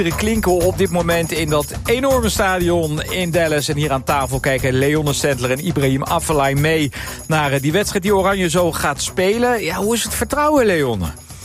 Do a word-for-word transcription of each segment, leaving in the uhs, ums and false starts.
klinken op dit moment in dat enorme stadion in Dallas. En hier aan tafel kijken Leonne Sandler en Ibrahim Afellay mee naar die wedstrijd die Oranje zo gaat spelen. Ja, hoe is het vertrouwen, Leonne?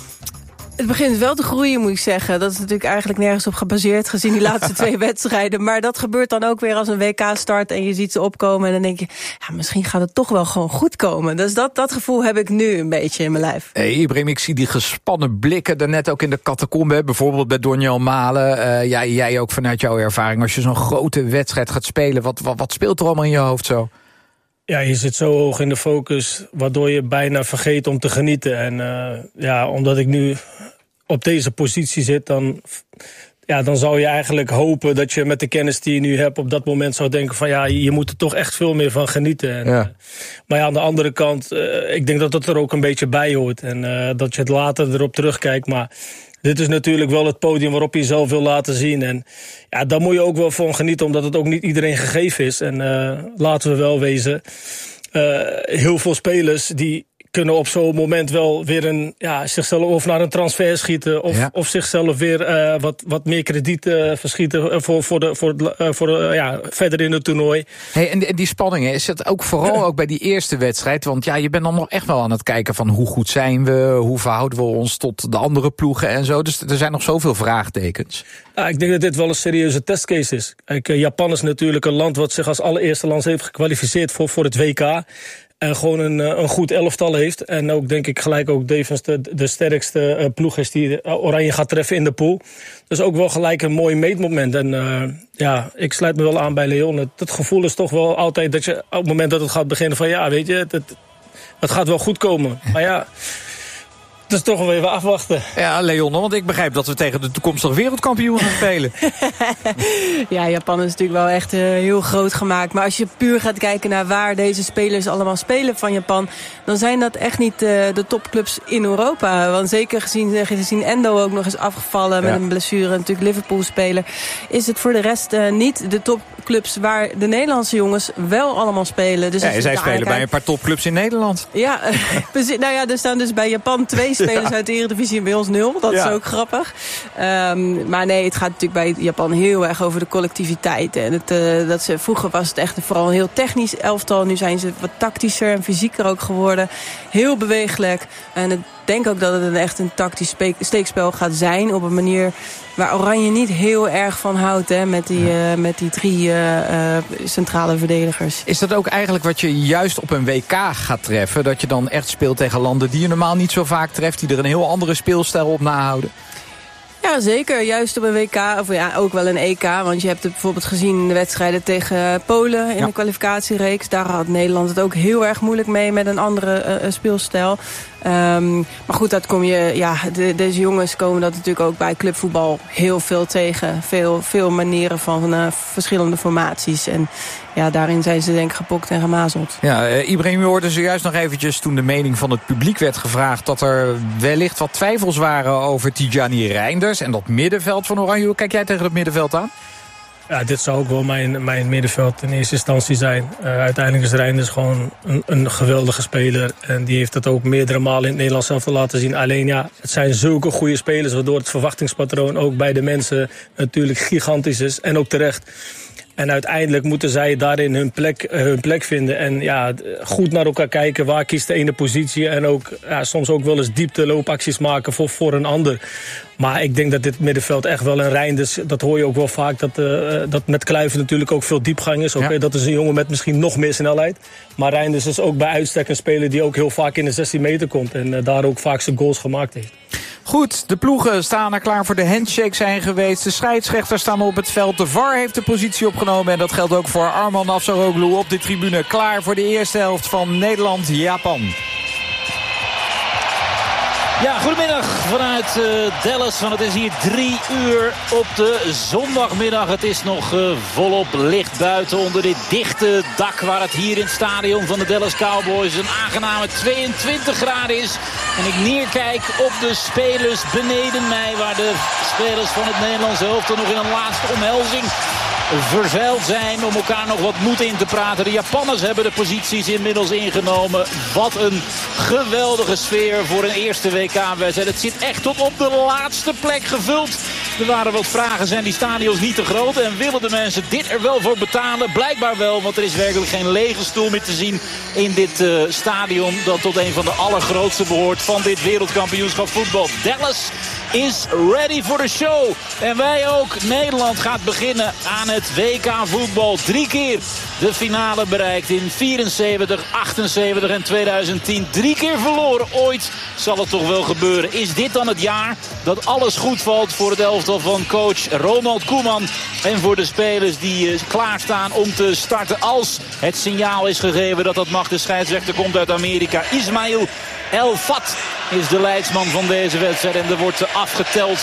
Het begint wel te groeien, moet ik zeggen. Dat is natuurlijk eigenlijk nergens op gebaseerd, gezien die laatste twee wedstrijden. Maar dat gebeurt dan ook weer als een W K start en je ziet ze opkomen. En dan denk je, ja, misschien gaat het toch wel gewoon goed komen. Dus dat, dat gevoel heb ik nu een beetje in mijn lijf. Hey, Ibrahim, ik zie die gespannen blikken daarnet ook in de catacombe. Bijvoorbeeld bij Donjan Malen. Uh, ja, jij ook vanuit jouw ervaring. Als je zo'n grote wedstrijd gaat spelen, wat, wat, wat speelt er allemaal in je hoofd zo? Ja, je zit zo hoog in de focus, waardoor je bijna vergeet om te genieten. En uh, ja, omdat ik nu op deze positie zit, dan, ja, dan zou je eigenlijk hopen dat je met de kennis die je nu hebt op dat moment zou denken van ja, je moet er toch echt veel meer van genieten. En, ja. Uh, maar ja, aan de andere kant, uh, ik denk dat dat er ook een beetje bij hoort. En uh, dat je het later erop terugkijkt, maar dit is natuurlijk wel het podium waarop je jezelf wil laten zien. En ja, daar moet je ook wel van genieten, omdat het ook niet iedereen gegeven is. En uh, laten we wel wezen, uh, heel veel spelers die kunnen op zo'n moment wel weer een, ja, zichzelf of naar een transfer schieten, of, ja. of zichzelf weer uh, wat, wat meer krediet uh, verschieten voor, voor, de, voor, de, uh, voor de, ja, verder in het toernooi. Hey, en, en die spanningen, is het ook vooral ook bij die eerste wedstrijd? Want ja, je bent dan nog echt wel aan het kijken van hoe goed zijn we, hoe verhouden we ons tot de andere ploegen en zo. Dus er zijn nog zoveel vraagtekens. Ja, ik denk dat dit wel een serieuze testcase is. Kijk, Japan is natuurlijk een land wat zich als allereerste land heeft gekwalificeerd voor, voor het W K. En gewoon een, een goed elftal heeft. En ook denk ik gelijk ook Devens de, de sterkste uh, ploeg is die Oranje gaat treffen in de pool. Dus ook wel gelijk een mooi meetmoment. En uh, ja, ik sluit me wel aan bij Leon. Het, het gevoel is toch wel altijd dat je op het moment dat het gaat beginnen van ja, weet je, het, het, het gaat wel goed komen. Maar ja, dus toch wel even afwachten. Ja, Leonne, want ik begrijp dat we tegen de toekomstige wereldkampioen gaan spelen. Ja, Japan is natuurlijk wel echt uh, heel groot gemaakt. Maar als je puur gaat kijken naar waar deze spelers allemaal spelen van Japan, dan zijn dat echt niet uh, de topclubs in Europa. Want zeker gezien, gezien Endo ook nog eens afgevallen met ja. een blessure, natuurlijk Liverpool-speler, is het voor de rest uh, niet de topclubs waar de Nederlandse jongens wel allemaal spelen. Dus ja, zij spelen bij een paar topclubs in Nederland. Ja, nou ja, er staan dus bij Japan twee spelers ja. uit de Eredivisie en bij ons nul. Dat ja. is ook grappig. Um, maar nee, het gaat natuurlijk bij Japan heel erg over de collectiviteit. En het, uh, dat ze, vroeger was het echt vooral een heel technisch elftal. Nu zijn ze wat tactischer en fysieker ook geworden. Heel bewegelijk. En ik denk ook dat het een echt een tactisch steekspel gaat zijn. Op een manier waar Oranje niet heel erg van houdt. Hè, met, die, uh, met die drie uh, uh, centrale verdedigers. Is dat ook eigenlijk wat je juist op een W K gaat treffen? Dat je dan echt speelt tegen landen die je normaal niet zo vaak treft, die er een heel andere speelstijl op nahouden? Ja, zeker. Juist op een W K, of ja, ook wel een E K. Want je hebt het bijvoorbeeld gezien in de wedstrijden tegen Polen in ja. de kwalificatiereeks. Daar had Nederland het ook heel erg moeilijk mee met een andere uh, speelstijl. Um, maar goed, dat kom je, ja, de, deze jongens komen dat natuurlijk ook bij clubvoetbal heel veel tegen. Veel, veel manieren van uh, verschillende formaties. En ja, daarin zijn ze denk ik gepokt en gemazeld. Ja, uh, Ibrahim, we hoorden zojuist nog eventjes toen de mening van het publiek werd gevraagd dat er wellicht wat twijfels waren over Tidjani Reinders en dat middenveld van Oranje. Hoe kijk jij tegen dat middenveld aan? Ja, dit zou ook wel mijn, mijn middenveld in eerste instantie zijn. Uh, uiteindelijk is Reinders gewoon een, een geweldige speler. En die heeft dat ook meerdere malen in het Nederlands zelf te laten zien. Alleen ja, het zijn zulke goede spelers, waardoor het verwachtingspatroon ook bij de mensen natuurlijk gigantisch is. En ook terecht. En uiteindelijk moeten zij daarin hun plek, hun plek vinden. En ja, goed naar elkaar kijken. Waar kiest de ene positie? En ook ja, soms ook wel eens diepte loopacties maken voor, voor een ander. Maar ik denk dat dit middenveld echt wel een Reinders, dat hoor je ook wel vaak, dat, uh, dat met Kluivert natuurlijk ook veel diepgang is. Okay, ja. Dat is een jongen met misschien nog meer snelheid. Maar Reinders is ook bij uitstek een speler die ook heel vaak in de zestien meter komt. En uh, daar ook vaak zijn goals gemaakt heeft. Goed, de ploegen staan er klaar voor de handshake zijn geweest. De scheidsrechters staan op het veld. De V A R heeft de positie opgenomen. En dat geldt ook voor Arman Afsaroglu op de tribune. Klaar voor de eerste helft van Nederland-Japan. Ja, goedemiddag vanuit uh, Dallas. Want het is hier drie uur op de zondagmiddag. Het is nog uh, volop licht buiten onder dit dichte dak waar het hier in het stadion van de Dallas Cowboys een aangename tweeëntwintig graden is. En ik neerkijk op de spelers beneden mij, waar de spelers van het Nederlandse elftal nog in een laatste omhelzing verzeild zijn om elkaar nog wat moed in te praten. De Japanners hebben de posities inmiddels ingenomen. Wat een geweldige sfeer voor een eerste W K-wedstrijd. Het zit echt tot op de laatste plek gevuld Er waren wat vragen, zijn die stadions niet te groot? En willen de mensen dit er wel voor betalen? Blijkbaar wel, want er is werkelijk geen lege stoel meer te zien in dit uh, stadion. Dat tot een van de allergrootste behoort van dit wereldkampioenschap voetbal. Dallas is ready for the show. En wij ook. Nederland gaat beginnen aan het W K voetbal. Drie keer de finale bereikt in vierenzeventig, achtenzeventig en tweeduizend tien. Drie keer verloren. Ooit zal het toch wel gebeuren. Is dit dan het jaar dat alles goed valt voor het elftal van coach Ronald Koeman? En voor de spelers die uh, klaarstaan om te starten als het signaal is gegeven dat dat mag. De scheidsrechter komt uit Amerika. Ismail El Fat is de leidsman van deze wedstrijd. En er wordt afgeteld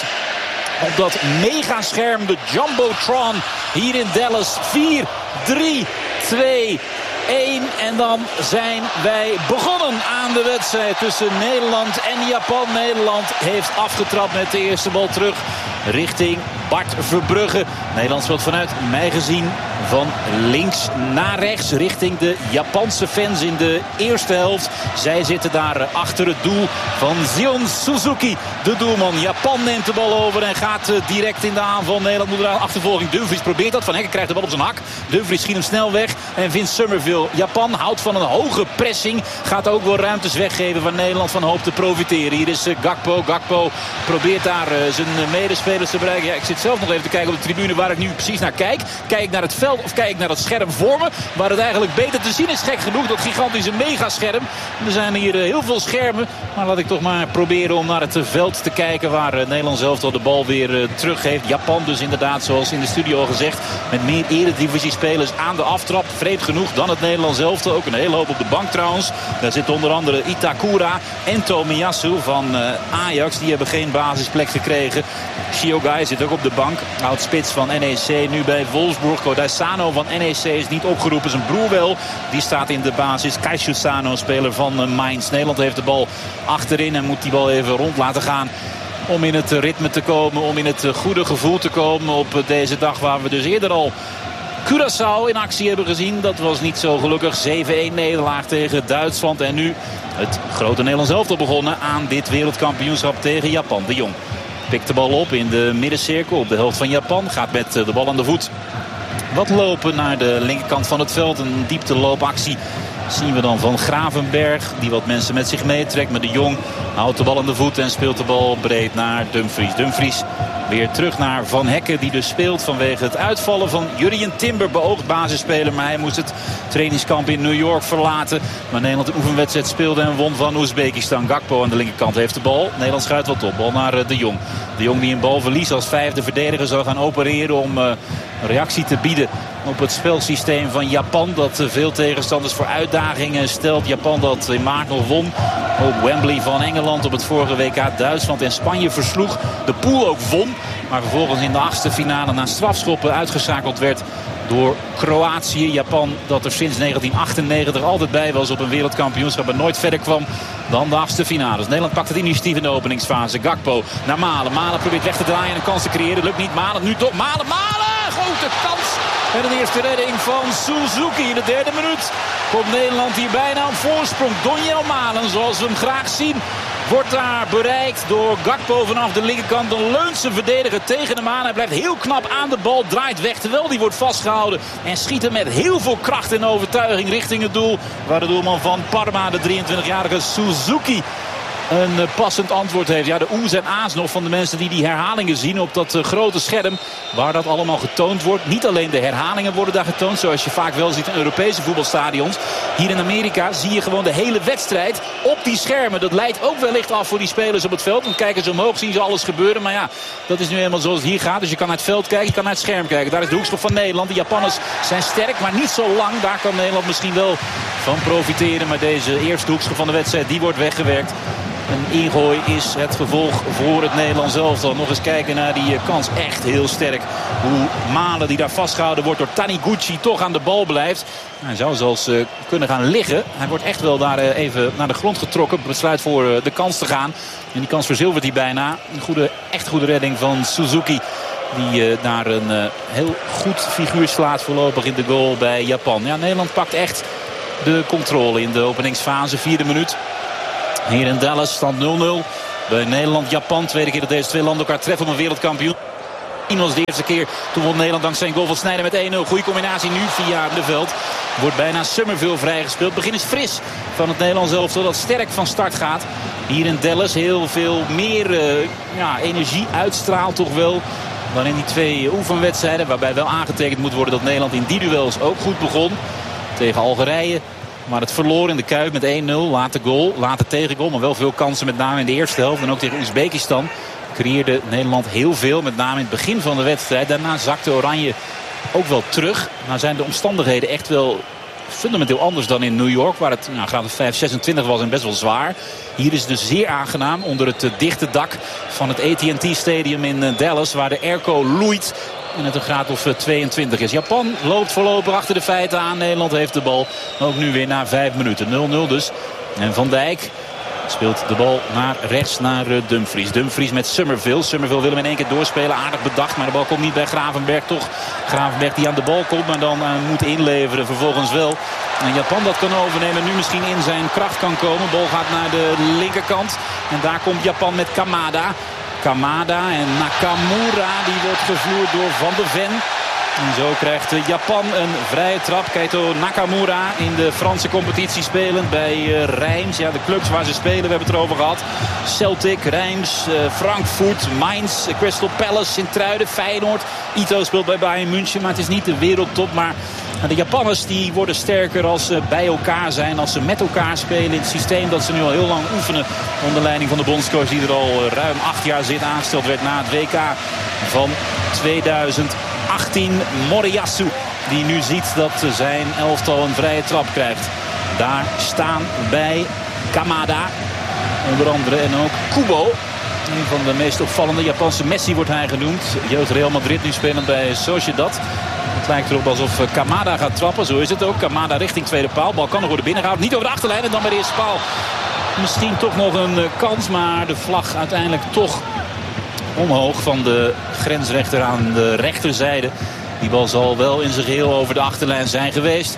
op dat megascherm, de Jumbotron hier in Dallas. vier, drie, twee, één. En dan zijn wij begonnen aan de wedstrijd tussen Nederland en Japan. Nederland heeft afgetrapt met de eerste bal terug richting Bart Verbrugge. Nederland speelt vanuit mij gezien van links naar rechts richting de Japanse fans in de eerste helft. Zij zitten daar achter het doel van Zion Suzuki, de doelman. Japan neemt de bal over en gaat direct in de aanval. Nederland moet eraan achtervolging. Dumfries probeert dat. Van Hekken krijgt de bal op zijn hak. Dumfries schiet hem snel weg en vindt Summerville. Japan houdt van een hoge pressing. Gaat ook wel ruimtes weggeven waar Nederland van hoopt te profiteren. Hier is Gakpo. Gakpo probeert daar zijn medespelers te bereiken. Ja, ik zit zelf nog even te kijken op de tribune waar ik nu precies naar kijk. Kijk ik naar het veld of kijk ik naar het scherm voor me, waar het eigenlijk beter te zien is. Gek genoeg, dat gigantische megascherm. Er zijn hier heel veel schermen. Maar laat ik toch maar proberen om naar het veld te kijken waar Nederland zelf al de bal weer teruggeeft. Japan dus inderdaad, zoals in de studio al gezegd, met meer eredivisie-spelers aan de aftrap. Vreemd genoeg dan het Nederlands elftal. Ook een hele hoop op de bank trouwens. Daar zit onder andere Itakura en Tomiyasu van uh, Ajax. Die hebben geen basisplek gekregen. Shiogai zit ook op de bank. Oud-spits van N E C, nu bij Wolfsburg. Kodai Sano van N E C is niet opgeroepen. Zijn broer wel. Die staat in de basis. Kaishu Sano, speler van uh, Mainz. Nederland heeft de bal achterin en moet die bal even rond laten gaan. Om in het ritme te komen, om in het goede gevoel te komen op deze dag waar we dus eerder al Curaçao in actie hebben gezien. Dat was niet zo gelukkig. zeven-één nederlaag tegen Duitsland. En nu het grote Nederlands elftal begonnen aan dit wereldkampioenschap tegen Japan. De Jong pikt de bal op in de middencirkel op de helft van Japan. Gaat met de bal aan de voet wat lopen naar de linkerkant van het veld. Een diepteloopactie zien we dan van Gravenberg, die wat mensen met zich meetrekt. Maar de Jong houdt de bal aan de voet en speelt de bal breed naar Dumfries. Dumfries weer terug naar Van Hekken, die dus speelt vanwege het uitvallen van Jurrien Timber, beoogd basisspeler. Maar hij moest het trainingskamp in New York verlaten. Maar Nederland een oefenwedstrijd speelde en won van Oezbekistan. Gakpo aan de linkerkant heeft de bal. Nederland schuift wat op. Bal naar de Jong. De Jong die een balverlies als vijfde verdediger zal gaan opereren om uh, reactie te bieden op het spelsysteem van Japan. Dat veel tegenstanders voor uitdagingen stelt. Japan dat in maart nog won op Wembley van Engeland op het vorige W K. Duitsland en Spanje versloeg. De pool ook won. Maar vervolgens in de achtste finale na strafschoppen uitgeschakeld werd door Kroatië. Japan dat er sinds negentien achtennegentig altijd bij was op een wereldkampioenschap en nooit verder kwam dan de achtste finales. Nederland pakt het initiatief in de openingsfase. Gakpo naar Malen. Malen probeert weg te draaien en een kans te creëren. Lukt niet. Malen nu toch. Malen, Malen! Grote kans. En een eerste redding van Suzuki in de derde minuut. Komt Nederland hier bijna op voorsprong. Donjel Malen, zoals we hem graag zien, wordt daar bereikt door Gakpo vanaf de linkerkant. Dan leunt zijn verdediger tegen hem aan. Hij blijft heel knap aan de bal, draait weg terwijl die wordt vastgehouden. En schiet hem met heel veel kracht en overtuiging richting het doel. Waar de doelman van Parma, de drieëntwintigjarige Suzuki, een passend antwoord heeft. Ja, de oe's en a's nog van de mensen die die herhalingen zien op dat uh, grote scherm waar dat allemaal getoond wordt. Niet alleen de herhalingen worden daar getoond, zoals je vaak wel ziet in Europese voetbalstadions. Hier in Amerika zie je gewoon de hele wedstrijd op die schermen. Dat leidt ook wellicht af voor die spelers op het veld. Want kijken ze omhoog, zien ze alles gebeuren. Maar ja, dat is nu eenmaal zoals het hier gaat. Dus je kan naar het veld kijken, je kan naar het scherm kijken. Daar is de hoekschop van Nederland. De Japanners zijn sterk, maar niet zo lang. Daar kan Nederland misschien wel van profiteren. Maar deze eerste hoekschop van de wedstrijd, die wordt weggewerkt. Een ingooi is het gevolg voor het Nederlands elftal. Nog eens kijken naar die kans. Echt heel sterk. Hoe Malen, die daar vastgehouden wordt door Taniguchi, toch aan de bal blijft. Hij zou zelfs uh, kunnen gaan liggen. Hij wordt echt wel daar uh, even naar de grond getrokken. Besluit voor uh, de kans te gaan. En die kans verzilvert hij bijna. Een goede, echt goede redding van Suzuki. Die uh, daar een uh, heel goed figuur slaat voorlopig in de goal bij Japan. Ja, Nederland pakt echt de controle in de openingsfase. Vierde minuut. Hier in Dallas stand nul nul. Bij Nederland-Japan. Tweede keer dat deze twee landen elkaar treffen om een wereldkampioen. was de eerste keer. Toen won Nederland dankzij een goal van Sneijder met één nul. Goede combinatie nu via de veld. Wordt bijna Summerville vrijgespeeld. Begin is fris van het Nederlands elftal dat sterk van start gaat. Hier in Dallas heel veel meer uh, ja, energie uitstraalt toch wel dan in die twee oefenwedstrijden. Waarbij wel aangetekend moet worden dat Nederland in die duels ook goed begon. Tegen Algerije. Maar het verloor in de Kuip met één nul. Late goal, late tegengoal. Maar wel veel kansen met name in de eerste helft. En ook tegen Oezbekistan creëerde Nederland heel veel. Met name in het begin van de wedstrijd. Daarna zakte Oranje ook wel terug. Nou zijn de omstandigheden echt wel fundamenteel anders dan in New York. Waar het nou, graad vijf zesentwintig was en best wel zwaar. Hier is het dus zeer aangenaam onder het uh, dichte dak van het A T and T Stadium in uh, Dallas. Waar de airco loeit. En het een graad of tweeëntwintig is. Japan loopt voorlopig achter de feiten aan. Nederland heeft de bal. Ook nu weer na vijf minuten. nul nul dus. En Van Dijk speelt de bal naar rechts naar Dumfries. Dumfries met Summerville. Summerville wil hem in één keer doorspelen. Aardig bedacht. Maar de bal komt niet bij Gravenberg. Toch Gravenberg die aan de bal komt. Maar dan uh, moet inleveren. Vervolgens wel. En Japan dat kan overnemen. Nu misschien in zijn kracht kan komen. De bal gaat naar de linkerkant. En daar komt Japan met Kamada. Kamada en Nakamura. Die wordt gevloerd door Van de Ven. En zo krijgt Japan een vrije trap. Keito Nakamura in de Franse competitie spelend bij uh, Reims. Ja, de clubs waar ze spelen, we hebben het erover gehad. Celtic, Reims, uh, Frankfurt, Mainz, uh, Crystal Palace, Sint-Truiden, Feyenoord. Ito speelt bij Bayern München, maar het is niet de wereldtop. Maar de Japanners die worden sterker als ze bij elkaar zijn. Als ze met elkaar spelen in het systeem dat ze nu al heel lang oefenen. Onder leiding van de bondscoach die er al ruim acht jaar zit. Aangesteld werd na het W K van tweeduizend achttien. Moriyasu die nu ziet dat zijn elftal een vrije trap krijgt. Daar staan bij Kamada onder andere en ook Kubo. Een van de meest opvallende Japanse Messi wordt hij genoemd. Jeugd Real Madrid nu spelend bij Sociedad. Het lijkt erop alsof Kamada gaat trappen. Zo is het ook. Kamada richting tweede paal. Bal kan nog worden binnengehouden. Niet over de achterlijn en dan bij de eerste paal. Misschien toch nog een kans. Maar de vlag uiteindelijk toch omhoog van de grensrechter aan de rechterzijde. Die bal zal wel in zijn geheel over de achterlijn zijn geweest.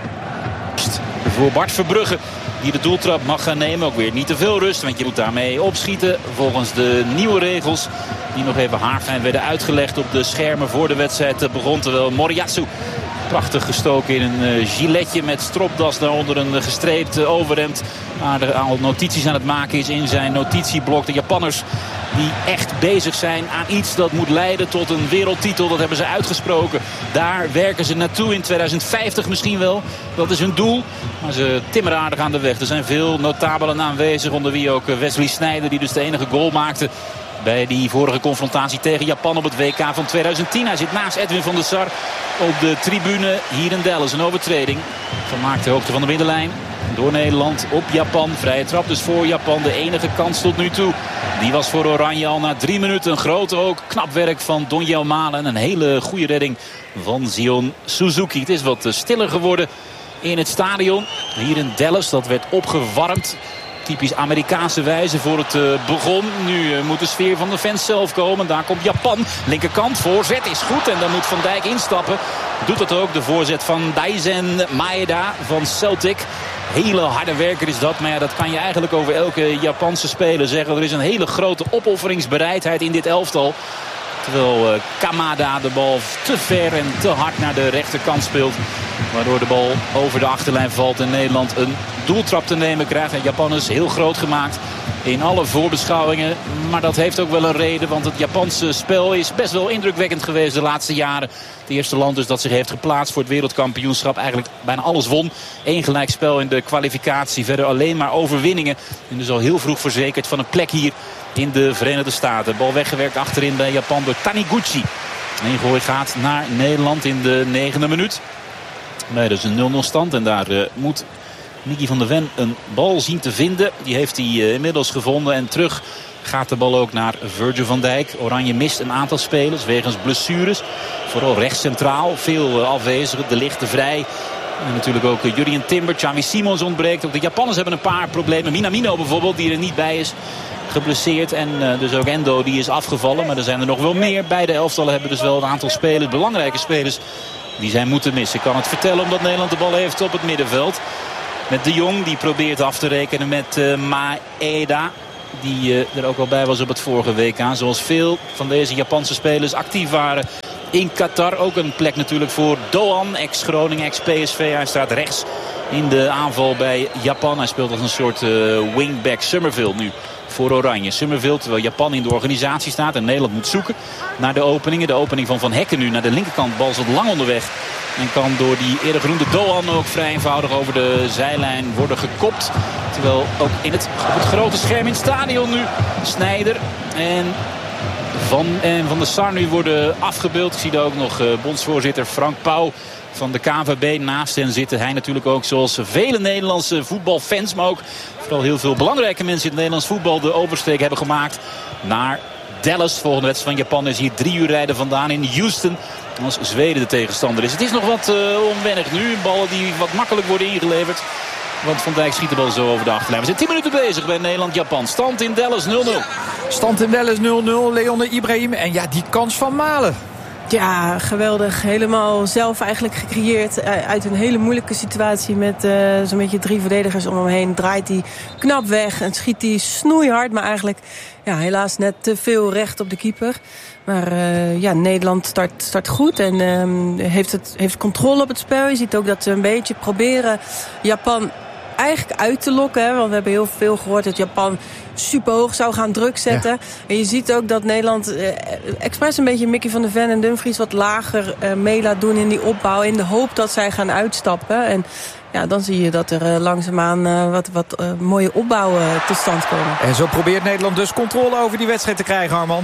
Voor Bart Verbrugge. Die de doeltrap mag gaan nemen. Ook weer niet te veel rust. Want je moet daarmee opschieten. Volgens de nieuwe regels. Die nog even haarfijn werden uitgelegd op de schermen voor de wedstrijd begon. Terwijl Moriyasu prachtig gestoken in een uh, giletje met stropdas. Daaronder een uh, gestreept uh, overhemd. Maar er al notities aan het maken is in zijn notitieblok. De Japanners die echt bezig zijn aan iets dat moet leiden tot een wereldtitel. Dat hebben ze uitgesproken. Daar werken ze naartoe in tweeduizend vijftig misschien wel. Dat is hun doel. Maar ze timmeren aardig aan de weg. Er zijn veel notabelen aanwezig. Onder wie ook Wesley Sneijder die dus de enige goal maakte bij die vorige confrontatie tegen Japan op het W K van tweeduizend tien. Hij zit naast Edwin van der Sar op de tribune hier in Dallas. Een overtreding. Gemaakt de hoogte van de middenlijn. Door Nederland op Japan. Vrije trap dus voor Japan. De enige kans tot nu toe. Die was voor Oranje al na drie minuten. Een grote ook. Knap werk van Doniel Malen. Een hele goede redding van Zion Suzuki. Het is wat stiller geworden in het stadion. Hier in Dallas. Dat werd opgewarmd. Typisch Amerikaanse wijze voor het uh, begon. Nu uh, moet de sfeer van de fans zelf komen. Daar komt Japan. Linkerkant. Voorzet is goed. En dan moet Van Dijk instappen. Doet dat ook. De voorzet van Daizen Maeda van Celtic. Hele harde werker is dat. Maar ja, dat kan je eigenlijk over elke Japanse speler zeggen. Er is een hele grote opofferingsbereidheid in dit elftal. Terwijl uh, Kamada de bal te ver en te hard naar de rechterkant speelt. Waardoor de bal over de achterlijn valt en Nederland een doeltrap te nemen krijgt. En Japan is heel groot gemaakt in alle voorbeschouwingen. Maar dat heeft ook wel een reden. Want het Japanse spel is best wel indrukwekkend geweest de laatste jaren. Het eerste land dus dat zich heeft geplaatst voor het wereldkampioenschap. Eigenlijk bijna alles won. Eén gelijkspel in de kwalificatie. Verder alleen maar overwinningen. En dus al heel vroeg verzekerd van een plek hier in de Verenigde Staten. Bal weggewerkt achterin bij Japan door Taniguchi. Een gooi gaat naar Nederland in de negende minuut. Nee, dus een nul nul stand. En daar uh, moet Mickey van der Ven een bal zien te vinden. Die heeft hij uh, inmiddels gevonden. En terug gaat de bal ook naar Virgil van Dijk. Oranje mist een aantal spelers wegens blessures. Vooral rechts centraal. Veel uh, afwezigen. De Ligt, De Vrij. En natuurlijk ook uh, Jurien Timber. Xavi Simons ontbreekt. Ook de Japanners hebben een paar problemen. Minamino bijvoorbeeld, die er niet bij is. Geblesseerd. En uh, dus ook Endo, die is afgevallen. Maar er zijn er nog wel meer. Beide elftallen hebben dus wel een aantal spelers. Belangrijke spelers die zij moeten missen. Ik kan het vertellen omdat Nederland de bal heeft op het middenveld. Met De Jong, die probeert af te rekenen met uh, Maeda. die uh, er ook al bij was op het vorige W K. Zoals veel van deze Japanse spelers actief waren in Qatar. Ook een plek natuurlijk voor Doan, ex-Groningen, ex-P S V. Hij staat rechts in de aanval bij Japan. Hij speelt als een soort uh, wingback. Summerville nu voor Oranje. Summerville, terwijl Japan in de organisatie staat en Nederland moet zoeken naar de openingen. De opening van Van Hekken nu naar de linkerkant. Bal zat lang onderweg. En kan door die eerder genoemde Doan ook vrij eenvoudig over de zijlijn worden gekopt. Terwijl ook in het, op het grote scherm in het stadion nu Sneijder en Van, en Van der Sar nu worden afgebeeld. Ik zie daar ook nog uh, bondsvoorzitter Frank Pauw van de K N V B naast hen zitten. Hij natuurlijk ook, zoals vele Nederlandse voetbalfans, maar ook vooral heel veel belangrijke mensen in het Nederlands voetbal, de oversteek hebben gemaakt naar Dallas. Volgende wedstrijd van Japan is hier drie uur rijden vandaan in Houston. Als Zweden de tegenstander is. Het is nog wat uh, onwennig nu. Ballen die wat makkelijk worden ingeleverd. Want Van Dijk schiet de bal zo over de achterlijn. We zijn tien minuten bezig bij Nederland-Japan. Stand in Dallas nul nul. Stand in Dallas nul nul. Leon Ibrahim. En ja, die kans van Malen. Ja, geweldig. Helemaal zelf eigenlijk gecreëerd uit een hele moeilijke situatie met uh, zo'n beetje drie verdedigers om hem heen. Draait hij knap weg en schiet hij snoeihard, maar eigenlijk ja, helaas net te veel recht op de keeper. Maar uh, ja, Nederland start, start goed en uh, heeft, het, heeft controle op het spel. Je ziet ook dat ze een beetje proberen Japan eigenlijk uit te lokken. Hè? Want we hebben heel veel gehoord dat Japan super hoog zou gaan druk zetten. Ja. En je ziet ook dat Nederland eh, expres een beetje Mickey van der Ven en Dumfries wat lager eh, mee laat doen in die opbouw. In de hoop dat zij gaan uitstappen. En ja, dan zie je dat er uh, langzaamaan uh, wat, wat uh, mooie opbouwen uh, tot stand komen. En zo probeert Nederland dus controle over die wedstrijd te krijgen, Arman.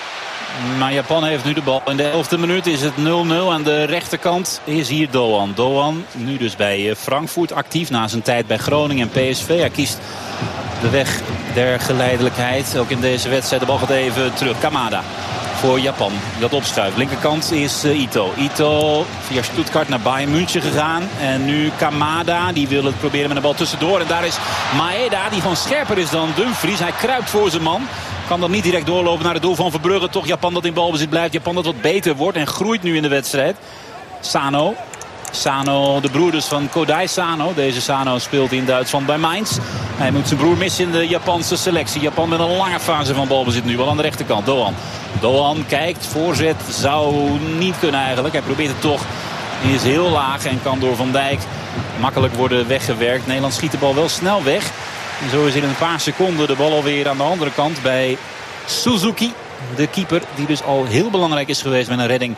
Maar Japan heeft nu de bal. In de elfde minuut is het nul nul. Aan de rechterkant is hier Doan. Doan nu dus bij Frankfurt actief na zijn tijd bij Groningen en P S V. Hij kiest de weg der geleidelijkheid. Ook in deze wedstrijd. De bal gaat even terug. Kamada voor Japan. Dat opschuift. Linkerkant is uh, Ito. Ito via Stuttgart naar Bayern München gegaan. En nu Kamada. Die wil het proberen met een bal tussendoor. En daar is Maeda die gewoon scherper is dan Dumfries. Hij kruipt voor zijn man. Kan dan niet direct doorlopen naar het doel van Verbrugge. Toch Japan dat in balbezit blijft. Japan dat wat beter wordt en groeit nu in de wedstrijd. Sano. Sano, de broer dus van Kodai Sano. Deze Sano speelt in Duitsland bij Mainz. Hij moet zijn broer missen in de Japanse selectie. Japan met een lange fase van balbezit nu. Wel aan de rechterkant. Doan. Doan kijkt. Voorzet zou niet kunnen eigenlijk. Hij probeert het toch. Hij is heel laag en kan door Van Dijk makkelijk worden weggewerkt. Nederland schiet de bal wel snel weg. En zo is in een paar seconden de bal alweer aan de andere kant bij Suzuki. De keeper die dus al heel belangrijk is geweest met een redding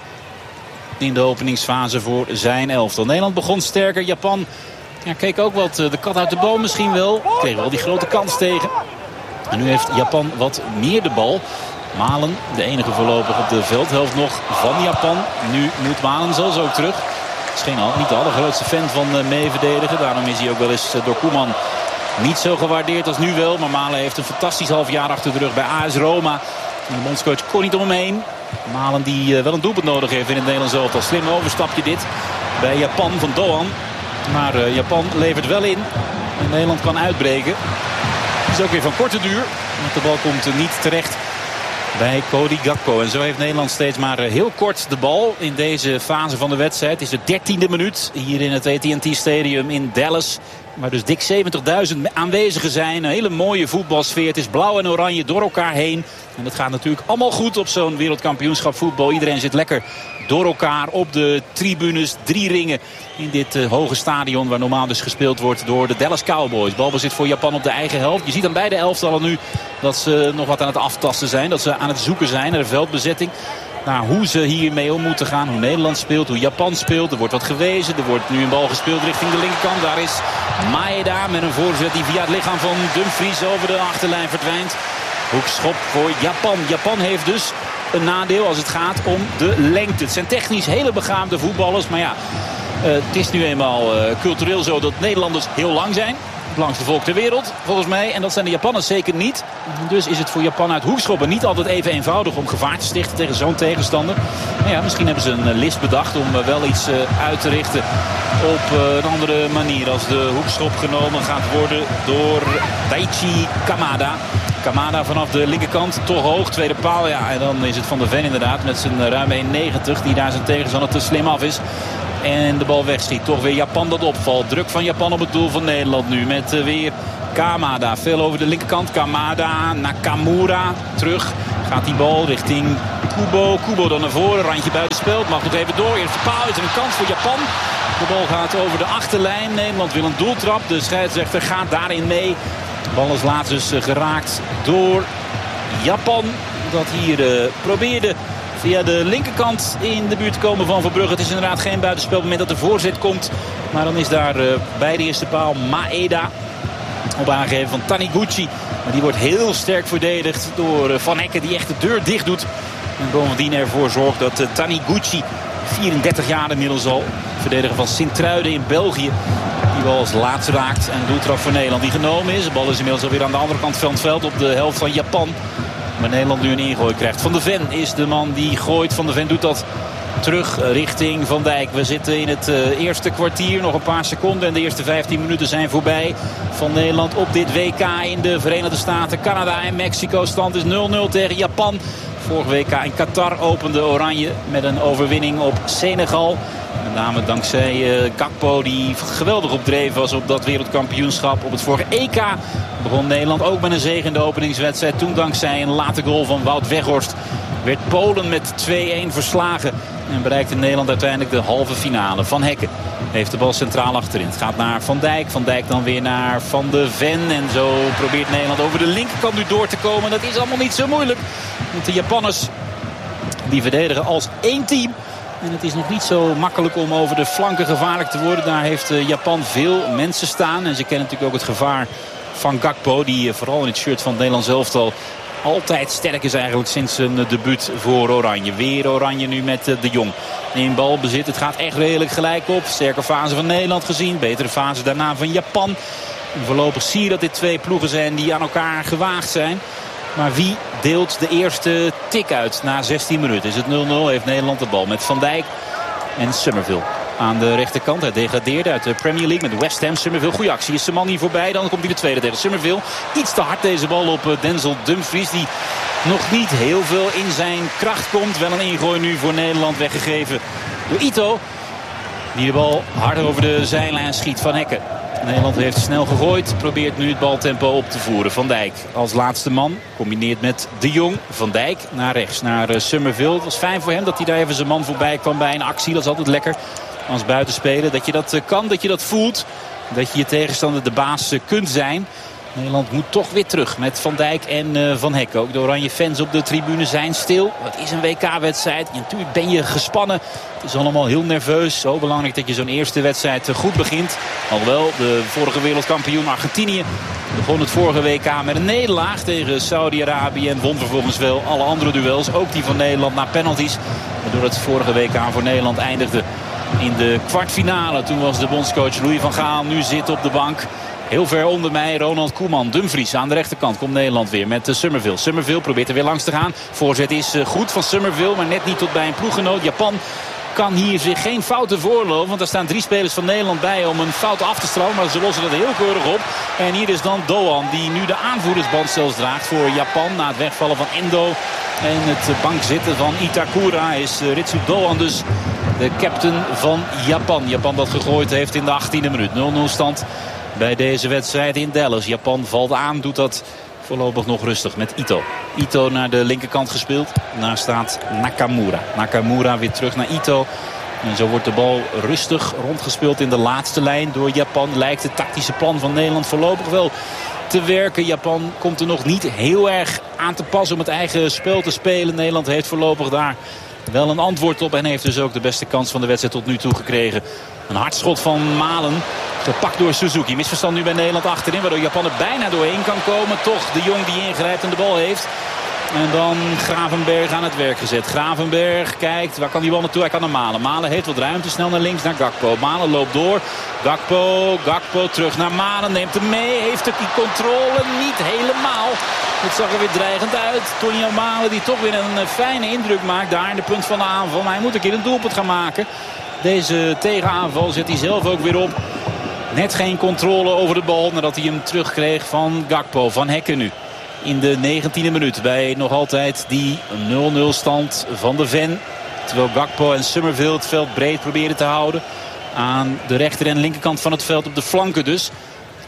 in de openingsfase voor zijn elftal. Nederland begon sterker. Japan ja, keek ook wat de kat uit de boom misschien wel. Kreeg wel die grote kans tegen. En nu heeft Japan wat meer de bal. Malen, de enige voorlopig op de veldhelft nog van Japan. Nu moet Malen zelfs ook terug. Is geen, niet de allergrootste fan van uh, meeverdedigen. Daarom is hij ook wel eens uh, door Koeman niet zo gewaardeerd als nu wel. Maar Malen heeft een fantastisch half jaar achter de rug bij A S Roma. En de bondscoach kon niet om hem heen. Malen die uh, wel een doelpunt nodig heeft in het Nederlands elftal. Slim overstapje dit bij Japan van Doan. Maar uh, Japan levert wel in. En Nederland kan uitbreken. Het is ook weer van korte duur. Want de bal komt uh, niet terecht bij Cody Gakpo. En zo heeft Nederland steeds maar uh, heel kort de bal in deze fase van de wedstrijd. Het is de dertiende minuut hier in het A T en T Stadium in Dallas. Waar dus dik zeventigduizend aanwezigen zijn. Een hele mooie voetbalsfeer. Het is blauw en oranje door elkaar heen. En dat gaat natuurlijk allemaal goed op zo'n wereldkampioenschap voetbal. Iedereen zit lekker door elkaar op de tribunes. Drie ringen in dit uh, hoge stadion waar normaal dus gespeeld wordt door de Dallas Cowboys. Balbezit voor Japan op de eigen helft. Je ziet aan beide elftallen nu dat ze nog wat aan het aftasten zijn. Dat ze aan het zoeken zijn naar de veldbezetting. Naar hoe ze hiermee om moeten gaan. Hoe Nederland speelt, hoe Japan speelt. Er wordt wat gewezen. Er wordt nu een bal gespeeld richting de linkerkant. Daar is Maeda met een voorzet die via het lichaam van Dumfries over de achterlijn verdwijnt. Hoekschop voor Japan. Japan heeft dus een nadeel als het gaat om de lengte. Het zijn technisch hele begaafde voetballers. Maar ja, uh, het is nu eenmaal uh, cultureel zo dat Nederlanders heel lang zijn. Het langste volk ter wereld, volgens mij. En dat zijn de Japanners zeker niet. Dus is het voor Japan uit hoekschoppen niet altijd even eenvoudig om gevaar te stichten tegen zo'n tegenstander. Maar ja, misschien hebben ze een list bedacht om wel iets uit te richten op een andere manier. Als de hoekschop genomen gaat worden door Daichi Kamada. Kamada vanaf de linkerkant, toch hoog, tweede paal. Ja, en dan is het Van der Ven inderdaad met zijn ruim één negentig die daar zijn tegenstander te slim af is. En de bal wegschiet. Toch weer Japan dat opvalt. Druk van Japan op het doel van Nederland nu. Met uh, weer Kamada, veel over de linkerkant. Kamada, Nakamura, terug. Gaat die bal richting Kubo. Kubo dan naar voren, randje buitenspel. Mag nog even door. Eerste paal is er een kans voor Japan. De bal gaat over de achterlijn. Nederland wil een doeltrap. De scheidsrechter gaat daarin mee. De bal is laatst dus geraakt door Japan. Dat hier uh, probeerde via de linkerkant in de buurt te komen van Verbrugge. Het is inderdaad geen buitenspel op het moment dat de voorzet komt. Maar dan is daar uh, bij de eerste paal Maeda op aangegeven van Taniguchi. Maar die wordt heel sterk verdedigd door uh, Van Hekken, die echt de deur dicht doet. En bovendien ervoor zorgt dat uh, Taniguchi, vierendertig jaar inmiddels al, verdediger van Sint-Truiden in België, die bal als laatste raakt. En doeltrap voor Nederland die genomen is. De bal is inmiddels alweer aan de andere kant van het veld op de helft van Japan. Maar Nederland nu een ingooi krijgt. Van de Ven is de man die gooit. Van de Ven doet dat terug richting Van Dijk. We zitten in het uh, eerste kwartier. Nog een paar seconden. En de eerste vijftien minuten zijn voorbij van Nederland op dit W K in de Verenigde Staten. Canada en Mexico. Stand is nul nul tegen Japan. Vorige W K in Qatar opende Oranje met een overwinning op Senegal. Met name dankzij uh, Gakpo, die geweldig opdreven was op dat wereldkampioenschap. Op het vorige E K begon Nederland ook met een zege in de openingswedstrijd. Toen dankzij een late goal van Wout Weghorst werd Polen met twee-een verslagen. En bereikte Nederland uiteindelijk de halve finale. Van Hekken heeft de bal centraal achterin. Het gaat naar Van Dijk. Van Dijk dan weer naar Van de Ven. En zo probeert Nederland over de linkerkant nu door te komen. Dat is allemaal niet zo moeilijk. Want de Japanners die verdedigen als één team. En het is nog niet zo makkelijk om over de flanken gevaarlijk te worden. Daar heeft Japan veel mensen staan. En ze kennen natuurlijk ook het gevaar van Gakpo. Die vooral in het shirt van het Nederlands elftal altijd sterk is eigenlijk sinds een debuut voor Oranje. Weer Oranje nu met de Jong in balbezit. Het gaat echt redelijk gelijk op. Sterke fase van Nederland gezien. Betere fase daarna van Japan. En voorlopig zie je dat dit twee ploegen zijn die aan elkaar gewaagd zijn. Maar wie deelt de eerste tik uit na zestien minuten? Is het nul nul, heeft Nederland de bal met Van Dijk en Summerville. Aan de rechterkant, hij degradeerde uit de Premier League met West Ham. Summerville, goede actie. Is zijn man hier voorbij, dan komt hij de tweede tegen Summerville. Iets te hard deze bal op Denzel Dumfries, die nog niet heel veel in zijn kracht komt. Wel een ingooi nu voor Nederland weggegeven door Ito. Die de bal hard over de zijlijn schiet. Van Hekken. Nederland heeft snel gegooid. Probeert nu het baltempo op te voeren. Van Dijk als laatste man. Combineert met De Jong. Van Dijk naar rechts. Naar uh, Summerville. Het was fijn voor hem dat hij daar even zijn man voorbij kwam bij een actie. Dat is altijd lekker als buitenspeler. Dat je dat uh, kan. Dat je dat voelt. Dat je je tegenstander de baas uh, kunt zijn. Nederland moet toch weer terug met Van Dijk en uh, Van Hekken. Ook de Oranje fans op de tribune zijn stil. Het is een W K-wedstrijd. Ja, natuurlijk ben je gespannen. Het is allemaal heel nerveus. Zo belangrijk dat je zo'n eerste wedstrijd goed begint. Alhoewel, de vorige wereldkampioen Argentinië begon het vorige W K met een nederlaag tegen Saudi-Arabië. En won vervolgens wel alle andere duels. Ook die van Nederland na penalties. Waardoor het vorige W K voor Nederland eindigde in de kwartfinale. Toen was de bondscoach Louis van Gaal. Nu zit op de bank. Heel ver onder mij Ronald Koeman. Dumfries aan de rechterkant komt Nederland weer met Summerville. Summerville probeert er weer langs te gaan. Voorzet is goed van Summerville, maar net niet tot bij een ploeggenoot. Japan kan hier zich geen fouten voorlopen. Want er staan drie spelers van Nederland bij om een fout af te straffen. Maar ze lossen dat heel keurig op. En hier is dan Doan die nu de aanvoerdersband zelfs draagt voor Japan. Na het wegvallen van Endo en het bankzitten van Itakura is Ritsu Doan dus de captain van Japan. Japan dat gegooid heeft in de achttiende minuut. nul nul stand bij deze wedstrijd in Dallas. Japan valt aan, doet dat voorlopig nog rustig met Ito. Ito naar de linkerkant gespeeld. Daar staat Nakamura. Nakamura weer terug naar Ito. En zo wordt de bal rustig rondgespeeld in de laatste lijn door Japan. Lijkt het tactische plan van Nederland voorlopig wel te werken. Japan komt er nog niet heel erg aan te pas om het eigen spel te spelen. Nederland heeft voorlopig daar wel een antwoord op. En heeft dus ook de beste kans van de wedstrijd tot nu toe gekregen. Een hardschot van Malen. Gepakt door Suzuki. Misverstand nu bij Nederland achterin. Waardoor Japan er bijna doorheen kan komen. Toch de Jong die ingrijpt en de bal heeft. En dan Gravenberg aan het werk gezet. Gravenberg kijkt. Waar kan die bal naartoe? Hij kan naar Malen. Malen heeft wat ruimte. Snel naar links naar Gakpo. Malen loopt door. Gakpo. Gakpo terug naar Malen. Neemt hem mee. Heeft ook die controle niet helemaal. Het zag er weer dreigend uit. Tonio Malen die toch weer een fijne indruk maakt. Daar in de punt van de aanval. Maar hij moet een keer een doelpunt gaan maken. Deze tegenaanval zet hij zelf ook weer op. Net geen controle over de bal nadat hij hem terugkreeg van Gakpo. Van Hekken nu in de negentiende minuut bij nog altijd die nul nul stand van de Ven. Terwijl Gakpo en Summerville het veld breed proberen te houden. Aan de rechter en linkerkant van het veld op de flanken dus.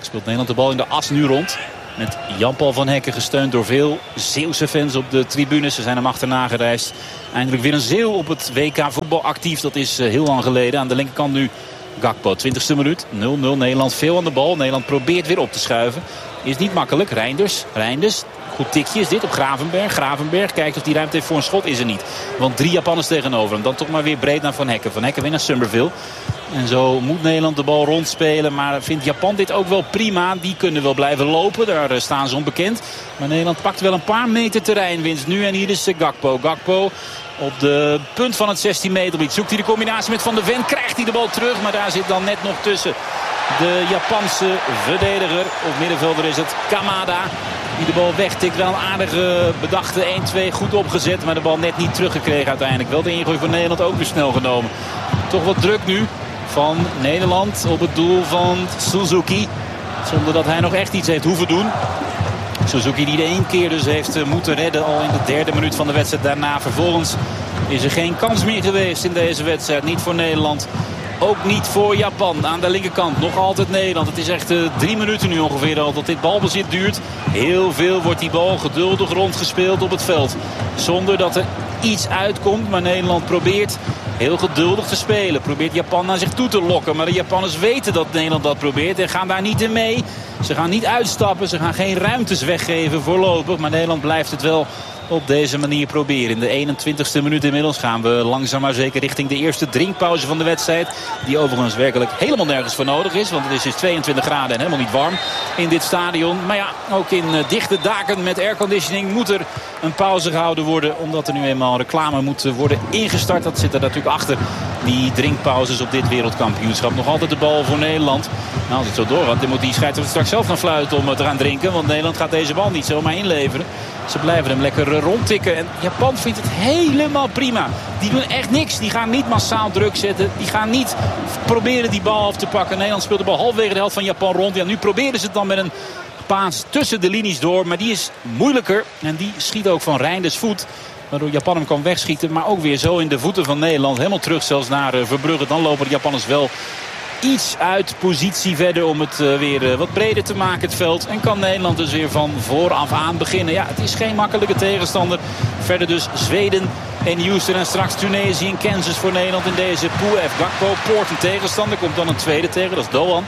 Speelt Nederland de bal in de as nu rond. Met Jan-Paul van Hekken gesteund door veel Zeeuwse fans op de tribunes. Ze zijn hem achterna gereisd. Eindelijk weer een Zeeuw op het W K voetbal actief. Dat is uh, heel lang geleden. Aan de linkerkant nu Gakpo. twintigste minuut. nul nul. Nederland veel aan de bal. Nederland probeert weer op te schuiven. Is niet makkelijk. Reinders. Reinders. Goed tikje is dit op Gravenberg. Gravenberg kijkt of die ruimte heeft voor een schot. Is er niet. Want drie Japanners tegenover hem. Dan toch maar weer breed naar Van Hekken. Van Hekken weer naar Summerville. En zo moet Nederland de bal rondspelen. Maar vindt Japan dit ook wel prima. Die kunnen wel blijven lopen. Daar staan ze onbekend. Maar Nederland pakt wel een paar meter terreinwinst nu. En hier is Gakpo. Gakpo op de punt van het zestien meter gebied. Zoekt hij de combinatie met Van de Ven. Krijgt hij de bal terug. Maar daar zit dan net nog tussen de Japanse verdediger. Op middenvelder is het Kamada. Die de bal wegtikt. Wel een aardige bedachte één twee goed opgezet. Maar de bal net niet teruggekregen uiteindelijk. Wel de ingooi van Nederland ook weer snel genomen. Toch wat druk nu van Nederland op het doel van Suzuki. Zonder dat hij nog echt iets heeft hoeven doen. Suzuki die de één keer dus heeft moeten redden al in de derde minuut van de wedstrijd. Daarna vervolgens is er geen kans meer geweest in deze wedstrijd. Niet voor Nederland. Ook niet voor Japan. Aan de linkerkant nog altijd Nederland. Het is echt uh, drie minuten nu ongeveer al dat dit balbezit duurt. Heel veel wordt die bal geduldig rondgespeeld op het veld. Zonder dat er iets uitkomt. Maar Nederland probeert heel geduldig te spelen. Probeert Japan naar zich toe te lokken. Maar de Japanners weten dat Nederland dat probeert. En gaan daar niet in mee. Ze gaan niet uitstappen. Ze gaan geen ruimtes weggeven voorlopig. Maar Nederland blijft het wel op deze manier proberen. In de eenentwintigste minuut inmiddels gaan we langzaam maar zeker richting de eerste drinkpauze van de wedstrijd. Die overigens werkelijk helemaal nergens voor nodig is. Want het is dus tweeëntwintig graden en helemaal niet warm in dit stadion. Maar ja, ook in uh, dichte daken met airconditioning moet er een pauze gehouden worden. Omdat er nu eenmaal reclame moet worden ingestart. Dat zit er natuurlijk achter die drinkpauzes op dit wereldkampioenschap. Nog altijd de bal voor Nederland. Nou, als het zo doorgaat, dan moet die scheidsrechter straks zelf gaan fluiten om te gaan drinken. Want Nederland gaat deze bal niet zomaar inleveren. Ze blijven hem lekker rondtikken. En Japan vindt het helemaal prima. Die doen echt niks. Die gaan niet massaal druk zetten. Die gaan niet proberen die bal af te pakken. Nederland speelt de bal halverwege de helft van Japan rond. Ja, nu proberen ze het dan met een paas tussen de linies door. Maar die is moeilijker. En die schiet ook van Reinders voet. Waardoor Japan hem kan wegschieten. Maar ook weer zo in de voeten van Nederland. Helemaal terug zelfs naar Verbrugge. Dan lopen de Japanners wel iets uit positie verder om het uh, weer uh, wat breder te maken, het veld. En kan Nederland dus weer van vooraf aan beginnen. Ja, het is geen makkelijke tegenstander. Verder dus Zweden en Houston en straks Tunesië en Kansas voor Nederland in deze pool F. Gakpo poort een tegenstander. Komt dan een tweede tegen, dat is Doan.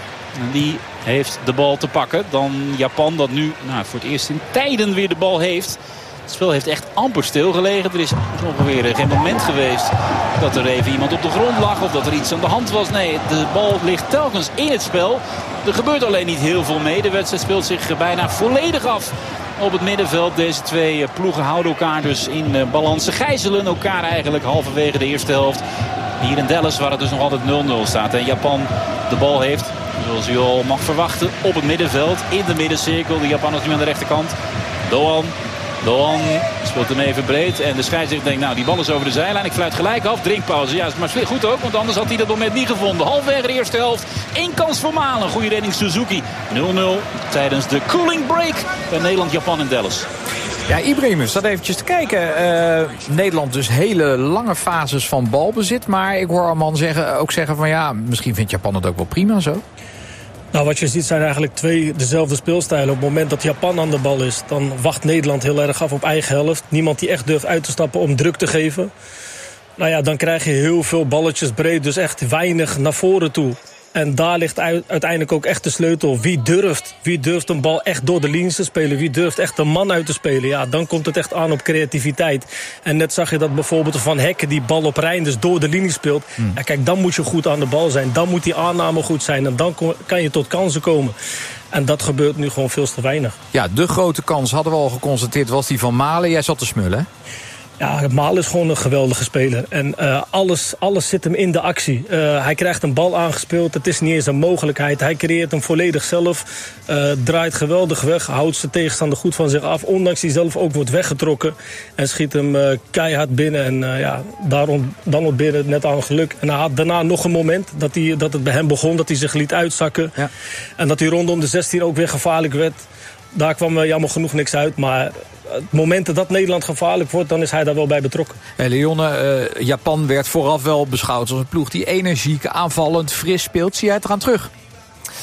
En die heeft de bal te pakken. Dan Japan dat nu nou, voor het eerst in tijden weer de bal heeft. Het spel heeft echt amper stilgelegen. Er is ongeveer geen moment geweest dat er even iemand op de grond lag of dat er iets aan de hand was. Nee, de bal ligt telkens in het spel. Er gebeurt alleen niet heel veel mee. De wedstrijd speelt zich bijna volledig af op het middenveld. Deze twee ploegen houden elkaar dus in balans. Ze gijzelen elkaar eigenlijk halverwege de eerste helft. Hier in Dallas waar het dus nog altijd nul nul staat. En Japan de bal heeft, zoals u al mag verwachten, op het middenveld. In de middencirkel. De Japanners nu aan de rechterkant. Doan. Doan speelt hem even breed. En de scheidsrechter denkt, nou die bal is over de zijlijn. Ik fluit gelijk af. Drinkpauze. Ja, maar goed ook. Want anders had hij dat moment niet gevonden. Halverwege de eerste helft. Eén kans voor Malen. Goede redding Suzuki. nul nul tijdens de cooling break bij Nederland-Japan in Dallas. Ja, Ibrahim staat eventjes te kijken. Uh, Nederland dus hele lange fases van balbezit. Maar ik hoor Arman zeggen, ook zeggen van ja, misschien vindt Japan het ook wel prima zo. Nou, wat je ziet zijn eigenlijk twee dezelfde speelstijlen. Op het moment dat Japan aan de bal is, dan wacht Nederland heel erg af op eigen helft. Niemand die echt durft uit te stappen om druk te geven. Nou ja, dan krijg je heel veel balletjes breed, dus echt weinig naar voren toe. En daar ligt uiteindelijk ook echt de sleutel. Wie durft? Wie durft een bal echt door de linies te spelen? Wie durft echt een man uit te spelen? Ja, dan komt het echt aan op creativiteit. En net zag je dat bijvoorbeeld Van Hekken die bal op Reinders door de linie speelt. Hmm. Ja, kijk, dan moet je goed aan de bal zijn. Dan moet die aanname goed zijn. En dan kan je tot kansen komen. En dat gebeurt nu gewoon veel te weinig. Ja, de grote kans hadden we al geconstateerd was die van Malen. Jij zat te smullen, hè? Ja, Malen is gewoon een geweldige speler. En uh, alles, alles zit hem in de actie. Uh, hij krijgt een bal aangespeeld. Het is niet eens een mogelijkheid. Hij creëert hem volledig zelf. Uh, draait geweldig weg. Houdt zijn tegenstander goed van zich af. Ondanks hij zelf ook wordt weggetrokken. En schiet hem uh, keihard binnen. En uh, ja, daarom, dan ontbeerde het net aan geluk. En hij had daarna nog een moment dat, hij, dat het bij hem begon. Dat hij zich liet uitzakken. Ja. En dat hij rondom de zestien ook weer gevaarlijk werd. Daar kwam uh, jammer genoeg niks uit. Maar het moment dat Nederland gevaarlijk wordt, dan is hij daar wel bij betrokken. Hey Leone, uh, Japan werd vooraf wel beschouwd als een ploeg die energiek, aanvallend, fris speelt. Zie jij het eraan terug?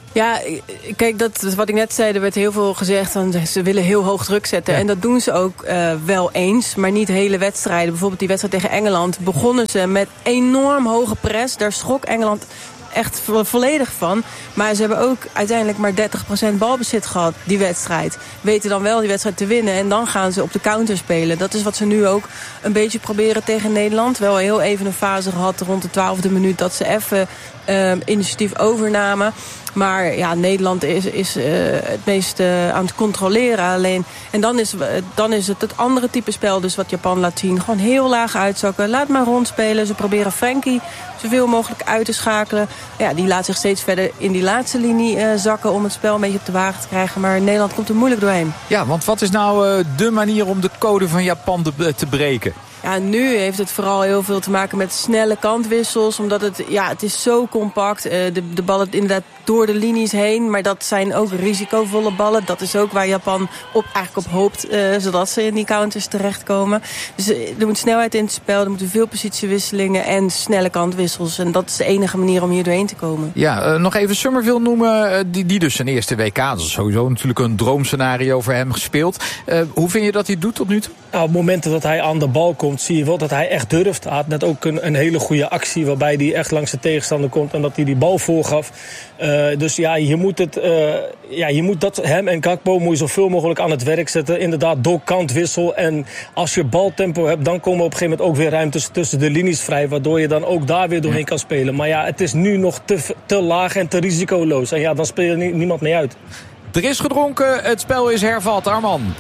Ja, kijk, dat is wat ik net zei. Er werd heel veel gezegd, van, ze willen heel hoog druk zetten. Ja. En dat doen ze ook uh, wel eens, maar niet hele wedstrijden. Bijvoorbeeld die wedstrijd tegen Engeland begonnen ze met enorm hoge press. Daar schrok Engeland echt volledig van. Maar ze hebben ook uiteindelijk maar dertig procent balbezit gehad, die wedstrijd. Weten dan wel die wedstrijd te winnen en dan gaan ze op de counter spelen. Dat is wat ze nu ook een beetje proberen tegen Nederland. Wel heel even een fase gehad rond de twaalfde minuut dat ze even uh, initiatief overnamen. Maar ja, Nederland is, is uh, het meest uh, aan het controleren. Alleen, en dan is, dan is het het andere type spel dus wat Japan laat zien. Gewoon heel laag uitzakken. Laat maar rondspelen. Ze proberen Frenkie zoveel mogelijk uit te schakelen. Ja, die laat zich steeds verder in die laatste linie uh, zakken om het spel een beetje op de wagen te krijgen. Maar Nederland komt er moeilijk doorheen. Ja, want wat is nou uh, de manier om de code van Japan te, te breken? Ja, nu heeft het vooral heel veel te maken met snelle kantwissels. Omdat het, ja, het is zo compact. Uh, de, de ballen inderdaad door de linies heen. Maar dat zijn ook risicovolle ballen. Dat is ook waar Japan op, eigenlijk op hoopt. Uh, zodat ze in die counters terechtkomen. Dus uh, er moet snelheid in het spel. Er moeten veel positiewisselingen en snelle kantwissels. En dat is de enige manier om hier doorheen te komen. Ja, uh, nog even Summerville noemen. Uh, die, die dus zijn eerste W K. Dat is sowieso natuurlijk een droomscenario voor hem gespeeld. Uh, hoe vind je dat hij het doet tot nu toe? Nou, op momenten dat hij aan de bal komt, zie je wel dat hij echt durft. Hij had net ook een, een hele goede actie waarbij hij echt langs de tegenstander komt en dat hij die bal voorgaf. Uh, dus ja, je moet het, uh, ja, je moet dat hem en Gakpo moet je zoveel mogelijk aan het werk zetten. Inderdaad, door kantwissel. En als je baltempo hebt, dan komen op een gegeven moment ook weer ruimtes tussen de linies vrij, waardoor je dan ook daar weer doorheen kan spelen. Maar ja, het is nu nog te, te laag en te risicoloos. En ja, dan speel je nie, niemand mee uit. Er is gedronken, het spel is hervat. Arman.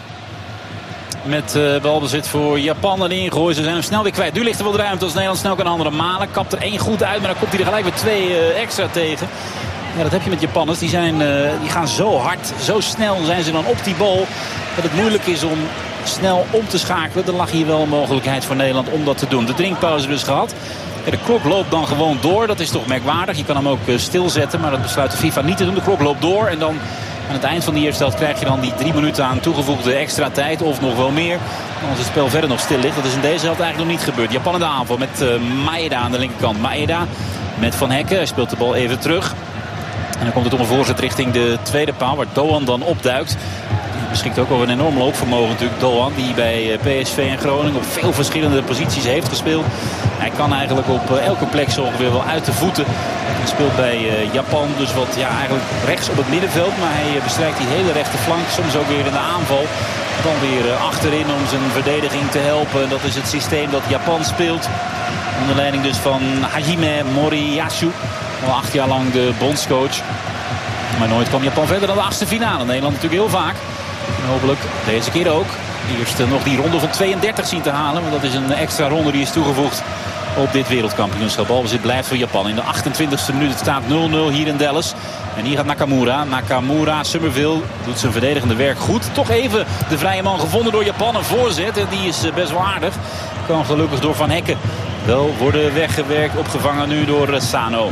Met uh, balbezit voor Japan en ingooien. Ze zijn hem snel weer kwijt. Nu ligt er wel de ruimte als Nederland snel kan handelen. Malen kapt er één goed uit, maar dan komt hij er gelijk weer twee uh, extra tegen. Ja, dat heb je met Japanners. Die, zijn, uh, die gaan zo hard, zo snel zijn ze dan op die bal, dat het moeilijk is om snel om te schakelen. Er lag hier wel een mogelijkheid voor Nederland om dat te doen. De drinkpauze dus gehad. Ja, de klok loopt dan gewoon door. Dat is toch merkwaardig. Je kan hem ook uh, stilzetten, maar dat besluit de FIFA niet te doen. De klok loopt door en dan aan het eind van de eerste helft krijg je dan die drie minuten aan toegevoegde extra tijd. Of nog wel meer. Als het spel verder nog stil ligt. Dat is in deze helft eigenlijk nog niet gebeurd. Japan in de aanval met uh, Maeda aan de linkerkant. Maeda met Van Hekken. Hij speelt de bal even terug. En dan komt het om een voorzet richting de tweede paal. Waar Doan dan opduikt. Hij beschikt ook over een enorm loopvermogen natuurlijk. Doan die bij P S V en Groningen op veel verschillende posities heeft gespeeld. Hij kan eigenlijk op elke plek zo ongeveer wel uit de voeten. Hij speelt bij uh, Japan dus wat ja, eigenlijk rechts op het middenveld. Maar hij bestrijkt die hele rechterflank. Soms ook weer in de aanval. Dan weer uh, achterin om zijn verdediging te helpen. Dat is het systeem dat Japan speelt. Onder leiding dus van Hajime Moriyasu. Al acht jaar lang de bondscoach. Maar nooit kwam Japan verder dan de achtste finale. Nederland natuurlijk heel vaak. En hopelijk deze keer ook. Eerst uh, nog die ronde van tweeëndertig zien te halen. Want dat is een extra ronde die is toegevoegd op dit wereldkampioenschap. Balbezit blijft voor Japan. In de achtentwintigste minuut het staat nul nul hier in Dallas. En hier gaat Nakamura. Nakamura, Summerville doet zijn verdedigende werk goed. Toch even de vrije man gevonden door Japan. Een voorzet en die is best wel aardig. Kan gelukkig door Van Hekken wel worden weggewerkt. Opgevangen nu door Sano.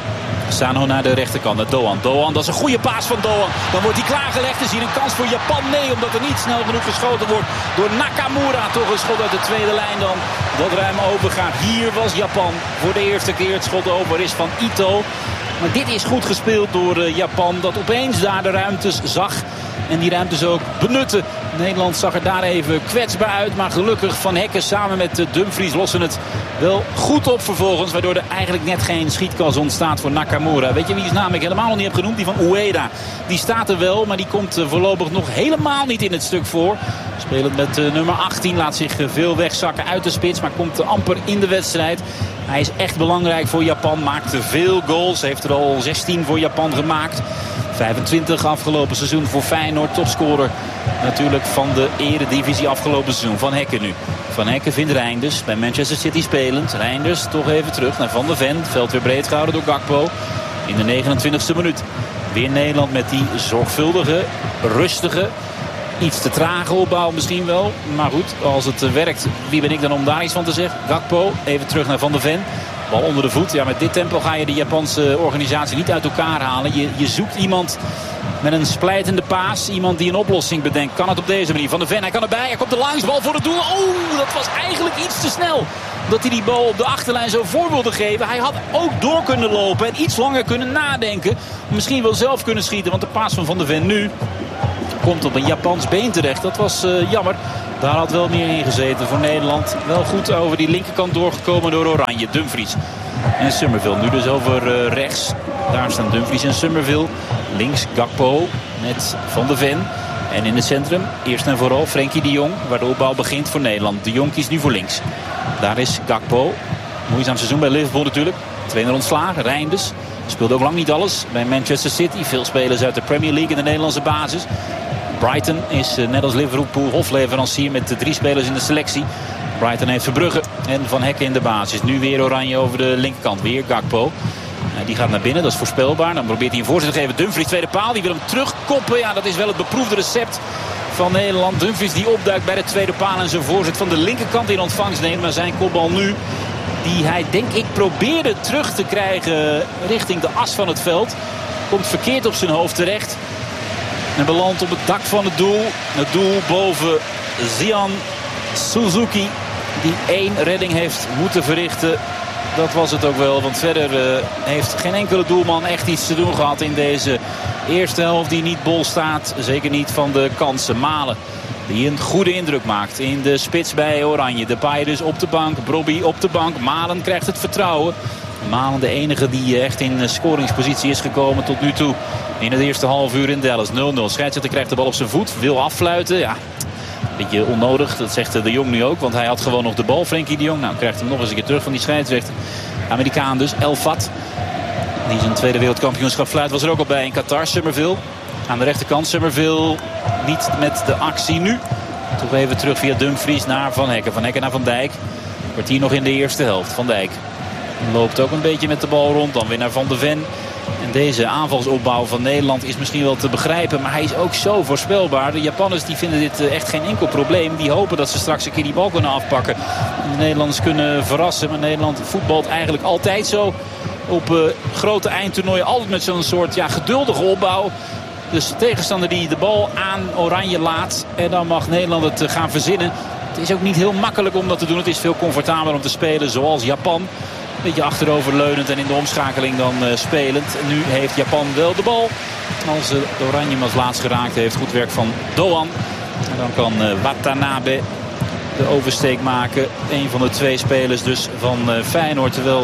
Sano naar de rechterkant, naar Doan. Doan, dat is een goede paas van Doan. Dan wordt hij klaargelegd. Is hier een kans voor Japan? Nee, omdat er niet snel genoeg geschoten wordt door Nakamura. Toch een schot uit de tweede lijn dan. Dat ruim open gaat. Hier was Japan voor de eerste keer. Het schot over is van Ito. Maar dit is goed gespeeld door Japan. Dat opeens daar de ruimtes zag. En die ruimtes ook benutten. Nederland zag er daar even kwetsbaar uit. Maar gelukkig Van Hekken samen met Dumfries lossen het wel goed op vervolgens. Waardoor er eigenlijk net geen schietkans ontstaat voor Nakamura. Weet je wie zijn naam ik helemaal nog niet heb genoemd? Die van Ueda. Die staat er wel, maar die komt voorlopig nog helemaal niet in het stuk voor. Spelend met uh, nummer achttien. Laat zich veel wegzakken uit de spits. Maar komt amper in de wedstrijd. Hij is echt belangrijk voor Japan. Maakt veel goals. Heeft er al zestien voor Japan gemaakt. vijfentwintig afgelopen seizoen voor Feyenoord. Topscorer natuurlijk van de eredivisie afgelopen seizoen. Van Hekken nu. Van Hekken vindt Reinders bij Manchester City spelend. Reinders toch even terug naar Van der Ven. Veld weer breed gehouden door Gakpo. In de negenentwintigste minuut. Weer Nederland met die zorgvuldige, rustige, iets te trage opbouw misschien wel. Maar goed, als het werkt, wie ben ik dan om daar iets van te zeggen? Gakpo, even terug naar Van der Ven. Bal onder de voet. Ja, met dit tempo ga je de Japanse organisatie niet uit elkaar halen. Je, je zoekt iemand Met een splijtende paas. Iemand die een oplossing bedenkt. Kan het op deze manier. Van de Ven, hij kan erbij. Hij komt de langsbal voor het doel. Oh, dat was eigenlijk iets te snel. Dat hij die bal op de achterlijn zo voor wilde geven. Hij had ook door kunnen lopen en iets langer kunnen nadenken. Misschien wel zelf kunnen schieten. Want de paas van Van de Ven nu komt op een Japans been terecht. Dat was uh, jammer. Daar had wel meer in gezeten voor Nederland. Wel goed over die linkerkant doorgekomen door Oranje. Dumfries en Summerville. Nu dus over uh, rechts. Daar staan Dumfries en Summerville. Links Gakpo met Van de Ven. En in het centrum eerst en vooral Frenkie de Jong. Waar de opbouw begint voor Nederland. De Jong kiest nu voor links. Daar is Gakpo. Moeizaam seizoen bij Liverpool natuurlijk. Trainer ontslagen. Reinders speelde ook lang niet alles bij Manchester City. Veel spelers uit de Premier League in de Nederlandse basis. Brighton is uh, net als Liverpool hofleverancier met de drie spelers in de selectie. Brighton heeft Verbrugge en Van Hekken in de basis. Nu weer Oranje over de linkerkant. Weer Gakpo. Uh, die gaat naar binnen, dat is voorspelbaar. Dan probeert hij een voorzet te geven. Dumfries tweede paal, die wil hem terugkoppen. Ja, dat is wel het beproefde recept van Nederland. Dumfries die opduikt bij de tweede paal en zijn voorzet van de linkerkant in ontvangst neemt. Maar zijn kopbal nu, die hij denk ik probeerde terug te krijgen richting de as van het veld, komt verkeerd op zijn hoofd terecht. En belandt op het dak van het doel. Het doel boven Zian Suzuki. Die één redding heeft moeten verrichten. Dat was het ook wel. Want verder uh, heeft geen enkele doelman echt iets te doen gehad in deze eerste helft. Die niet bol staat. Zeker niet van de kansen. Malen. Die een goede indruk maakt in de spits bij Oranje. Depay dus op de bank. Brobby op de bank. Malen krijgt het vertrouwen. Malen de enige die echt in scoringspositie is gekomen tot nu toe. In het eerste half uur in Dallas. nul nul. Scheidsrechter krijgt de bal op zijn voet. Wil affluiten. Ja, een beetje onnodig. Dat zegt de Jong nu ook. Want hij had gewoon nog de bal. Frenkie de Jong. Nou, krijgt hem nog eens een keer terug van die scheidsrechter. Amerikaan dus. El Fat. Die zijn tweede wereldkampioenschap fluit. Was er ook al bij in Qatar. Summerville. Aan de rechterkant. Summerville niet met de actie nu. Toch even terug via Dumfries naar Van Hekken. Van Hekken naar Van Dijk. Kwartier nog in de eerste helft. Van Dijk loopt ook een beetje met de bal rond. Dan weer naar Van de Ven. En deze aanvalsopbouw van Nederland is misschien wel te begrijpen. Maar hij is ook zo voorspelbaar. De Japanners die vinden dit echt geen enkel probleem. Die hopen dat ze straks een keer die bal kunnen afpakken. De Nederlanders kunnen verrassen. Maar Nederland voetbalt eigenlijk altijd zo. Op uh, grote eindtoernooien altijd met zo'n soort ja, geduldige opbouw. Dus de tegenstander die de bal aan Oranje laat. En dan mag Nederland het uh, gaan verzinnen. Het is ook niet heel makkelijk om dat te doen. Het is veel comfortabeler om te spelen zoals Japan. Een beetje achteroverleunend en in de omschakeling dan uh, spelend. Nu heeft Japan wel de bal. Als uh, de Oranje hem als laatst geraakt heeft. Goed werk van Doan. En dan kan uh, Watanabe de oversteek maken. Een van de twee spelers dus van uh, Feyenoord. Terwijl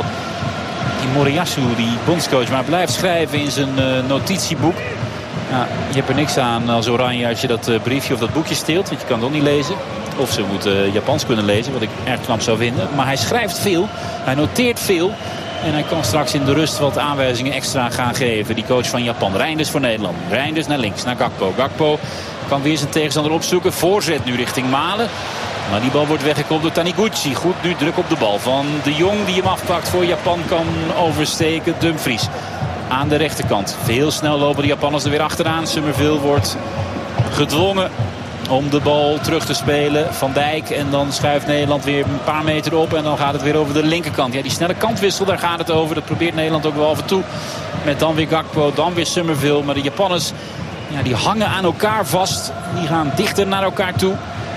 die Moriyasu, die bondscoach, maar blijft schrijven in zijn uh, notitieboek. Ja, je hebt er niks aan als Oranje als je dat uh, briefje of dat boekje steelt. Want je kan het ook niet lezen. Of ze moeten Japans kunnen lezen, wat ik erg knap zou vinden. Maar hij schrijft veel, hij noteert veel. En hij kan straks in de rust wat aanwijzingen extra gaan geven. Die coach van Japan. Reinders voor Nederland. Reinders naar links, naar Gakpo. Gakpo kan weer zijn tegenstander opzoeken. Voorzet nu richting Malen. Maar die bal wordt weggekomen door Taniguchi. Goed, nu druk op de bal van de Jong die hem afpakt voor Japan kan oversteken. Dumfries aan de rechterkant. Veel snel lopen de Japanners er weer achteraan. Summerville wordt gedwongen om de bal terug te spelen. Van Dijk. En dan schuift Nederland weer een paar meter op. En dan gaat het weer over de linkerkant. Ja, die snelle kantwissel, daar gaat het over. Dat probeert Nederland ook wel af en toe. Met dan weer Gakpo, dan weer Summerville. Maar de Japanners, ja, die hangen aan elkaar vast. Die gaan dichter naar elkaar toe.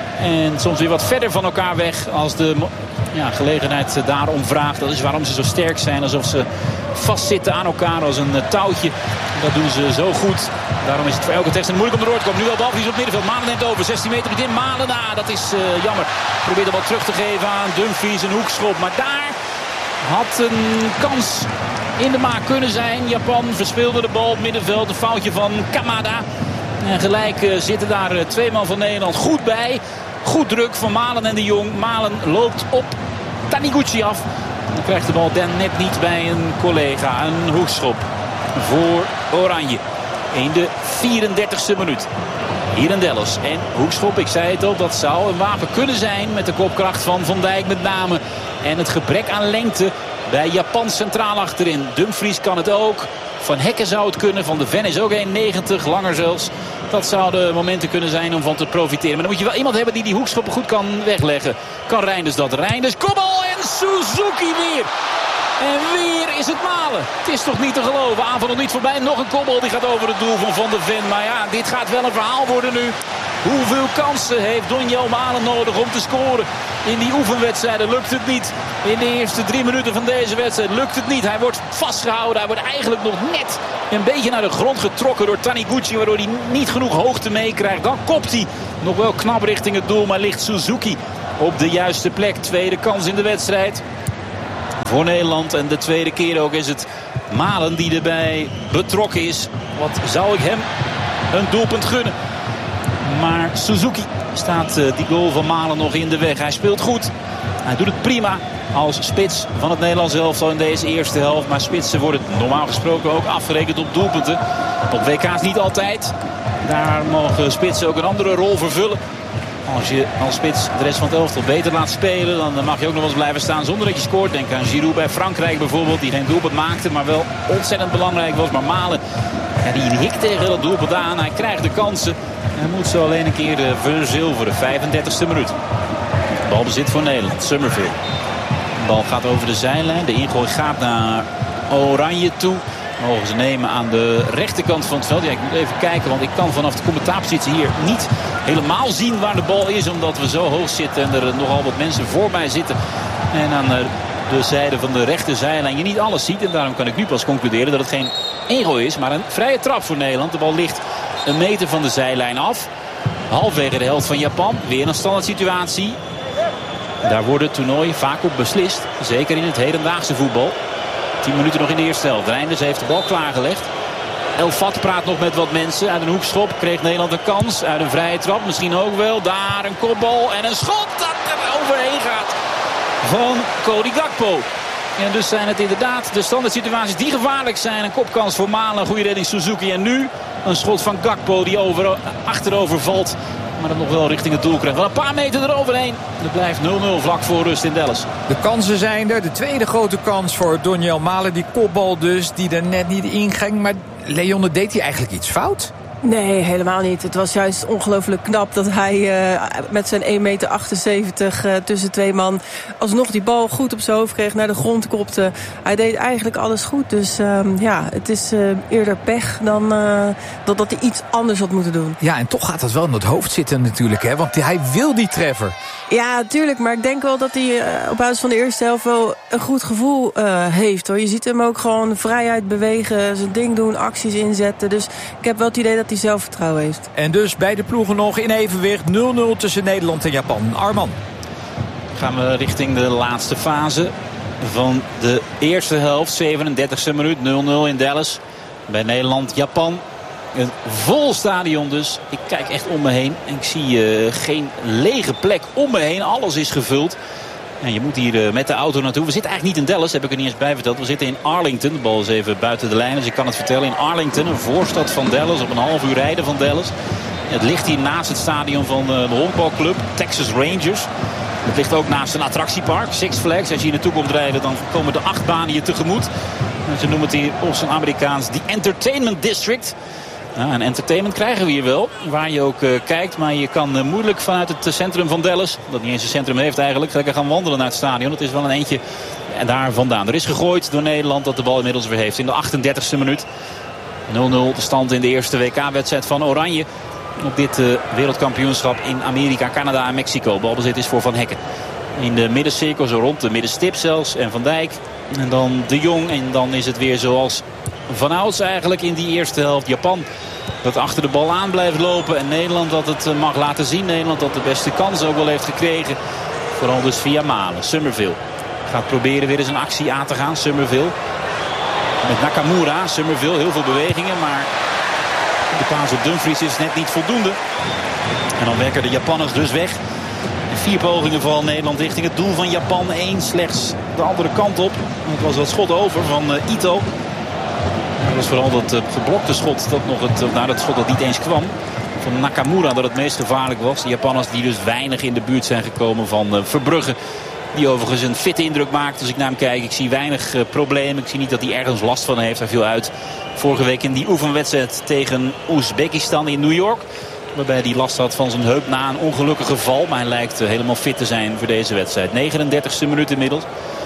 En soms weer wat verder van elkaar weg als de ja, gelegenheid daarom vraagt. Dat is waarom ze zo sterk zijn. Alsof ze vastzitten aan elkaar als een touwtje. Dat doen ze zo goed. Daarom is het voor elke tegenstander moeilijk om erdoor te komen. Nu al balverlies op het middenveld. Malen neemt over. zestien meter begin. Malen. Ah, dat is uh, jammer. Probeert de bal terug te geven aan Dumfries. Een hoekschop. Maar daar had een kans in de maak kunnen zijn. Japan verspeelde de bal op het middenveld. Een foutje van Kamada. En gelijk uh, zitten daar uh, twee man van Nederland goed bij. Goed druk van Malen en de Jong. Malen loopt op Taniguchi af. Dan krijgt de bal dan net niet bij een collega. Een hoekschop voor Oranje. In de vierendertigste minuut. Hier in Dallas. En hoekschop, ik zei het al, dat zou een wapen kunnen zijn. Met de kopkracht van Van Dijk met name. En het gebrek aan lengte bij Japan centraal achterin. Dumfries kan het ook. Van Hekken zou het kunnen. Van de Ven is ook één negentig. Langer zelfs. Dat zouden momenten kunnen zijn om van te profiteren. Maar dan moet je wel iemand hebben die die hoekschoppen goed kan wegleggen. Kan Reinders dat? Reinders, kopbal en Suzuki weer. En weer is het Malen. Het is toch niet te geloven. Aanval nog niet voorbij. Nog een kopbal die gaat over het doel van Van der Ven. Maar ja, dit gaat wel een verhaal worden nu. Hoeveel kansen heeft Donjel Malen nodig om te scoren? In die oefenwedstrijden lukt het niet. In de eerste drie minuten van deze wedstrijd lukt het niet. Hij wordt vastgehouden. Hij wordt eigenlijk nog net een beetje naar de grond getrokken door Taniguchi. Waardoor hij niet genoeg hoogte meekrijgt. Dan kopt hij nog wel knap richting het doel. Maar ligt Suzuki op de juiste plek. Tweede kans in de wedstrijd voor Nederland. En de tweede keer ook is het Malen die erbij betrokken is. Wat zou ik hem een doelpunt gunnen. Maar Suzuki staat uh, die goal van Malen nog in de weg. Hij speelt goed. Hij doet het prima als spits van het Nederlands elftal in deze eerste helft. Maar spitsen worden normaal gesproken ook afgerekend op doelpunten. Op W K's niet altijd. Daar mogen spitsen ook een andere rol vervullen. Als je als spits de rest van het elftal beter laat spelen, dan mag je ook nog wel eens blijven staan zonder dat je scoort. Denk aan Giroud bij Frankrijk bijvoorbeeld, die geen doelpunt maakte, maar wel ontzettend belangrijk was. Maar Malen, ja, die hikt tegen dat doelpunt aan. Hij krijgt de kansen. Hij moet zo alleen een keer de verzilveren. vijfendertigste minuut. Balbezit voor Nederland. Summerville. De bal gaat over de zijlijn. De ingooi gaat naar Oranje toe. Mogen ze nemen aan de rechterkant van het veld. Ja, ik moet even kijken, want ik kan vanaf de commentaarpositie hier niet helemaal zien waar de bal is. Omdat we zo hoog zitten en er nogal wat mensen voor mij zitten. En aan de zijde van de rechterzijlijn je niet alles ziet. En daarom kan ik nu pas concluderen dat het geen ingooi is, maar een vrije trap voor Nederland. De bal ligt een meter van de zijlijn af. Halfwege de helft van Japan. Weer een standaard situatie. Daar wordt het toernooi vaak op beslist. Zeker in het hedendaagse voetbal. tien minuten nog in de eerste helft. Reinders heeft de bal klaargelegd. El Fat praat nog met wat mensen. Uit een hoekschop kreeg Nederland een kans. Uit een vrije trap misschien ook wel. Daar een kopbal en een schot dat er overheen gaat van Cody Gakpo. En dus zijn het inderdaad de standaard situaties die gevaarlijk zijn. Een kopkans voor Malen, een goede redding Suzuki. En nu een schot van Gakpo die over, achterover valt. Maar dat nog wel richting het doel krijgt. Wel een paar meter eroverheen. Het blijft nul nul vlak voor rust in Dallas. De kansen zijn er. De tweede grote kans voor Donjel Malen. Die kopbal dus, die er net niet inging. Maar Leon, deed hij eigenlijk iets fout? Nee, helemaal niet. Het was juist ongelooflijk knap dat hij uh, met zijn één meter achtenzeventig uh, tussen twee man alsnog die bal goed op zijn hoofd kreeg, naar de grond kopte. Hij deed eigenlijk alles goed. Dus uh, ja, het is uh, eerder pech dan uh, dat, dat hij iets anders had moeten doen. Ja, en toch gaat dat wel in het hoofd zitten natuurlijk, hè? Want hij wil die treffer. Ja, natuurlijk. Maar ik denk wel dat hij uh, op basis van de eerste helft wel een goed gevoel uh, heeft, hoor. Je ziet hem ook gewoon vrijheid bewegen, zijn ding doen, acties inzetten. Dus ik heb wel het idee dat hij zelfvertrouwen heeft. En dus beide ploegen nog in evenwicht. nul nul tussen Nederland en Japan. Arman. Gaan we richting de laatste fase van de eerste helft. zevenendertigste minuut. nul nul in Dallas. Bij Nederland-Japan. Een vol stadion dus. Ik kijk echt om me heen. En ik zie uh, geen lege plek om me heen. Alles is gevuld. En je moet hier uh, met de auto naartoe. We zitten eigenlijk niet in Dallas, heb ik er niet eens bij verteld. We zitten in Arlington. De bal is even buiten de lijn, dus ik kan het vertellen. In Arlington, een voorstad van Dallas, op een half uur rijden van Dallas. Het ligt hier naast het stadion van uh, de honkbalclub Texas Rangers. Het ligt ook naast een attractiepark, Six Flags. Als je hier naartoe komt rijden, dan komen de achtbanen je tegemoet. En ze noemen het hier op zijn Amerikaans The Entertainment District. Ja, en entertainment krijgen we hier wel, waar je ook uh, kijkt. Maar je kan uh, moeilijk vanuit het uh, centrum van Dallas, dat niet eens een centrum heeft eigenlijk, lekker gaan wandelen naar het stadion. Het is wel een eentje en daar vandaan. Er is gegooid door Nederland dat de bal inmiddels weer heeft in de achtendertigste minuut. nul nul de stand in de eerste W K-wedstrijd van Oranje. Op dit uh, wereldkampioenschap in Amerika, Canada en Mexico. Balbezit is voor Van Hekken. In de middencirkel, zo rond de middenstip zelfs. En Van Dijk. En dan De Jong. En dan is het weer zoals vanouds eigenlijk in die eerste helft. Japan dat achter de bal aan blijft lopen. En Nederland dat het mag laten zien. Nederland dat de beste kans ook wel heeft gekregen. Vooral dus via Malen. Summerville gaat proberen weer eens een actie aan te gaan. Summerville. Met Nakamura. Summerville. Heel veel bewegingen. Maar de paas op Dumfries is net niet voldoende. En dan werken de Japanners dus weg. Vier pogingen van Nederland richting het doel van Japan. Eén slechts de andere kant op. Het was dat schot over van uh, Ito. Het was vooral dat uh, geblokte schot. Dat nog het, nou, dat schot dat niet eens kwam. Van Nakamura dat het meest gevaarlijk was. De Japanners die dus weinig in de buurt zijn gekomen van uh, Verbrugge. Die overigens een fitte indruk maakt. Als ik naar hem kijk, ik zie weinig uh, problemen. Ik zie niet dat hij ergens last van heeft. Hij viel uit vorige week in die oefenwedstrijd tegen Oezbekistan in New York. Waarbij hij last had van zijn heup na een ongelukkige val. Maar hij lijkt uh, helemaal fit te zijn voor deze wedstrijd. negenendertigste minuut inmiddels.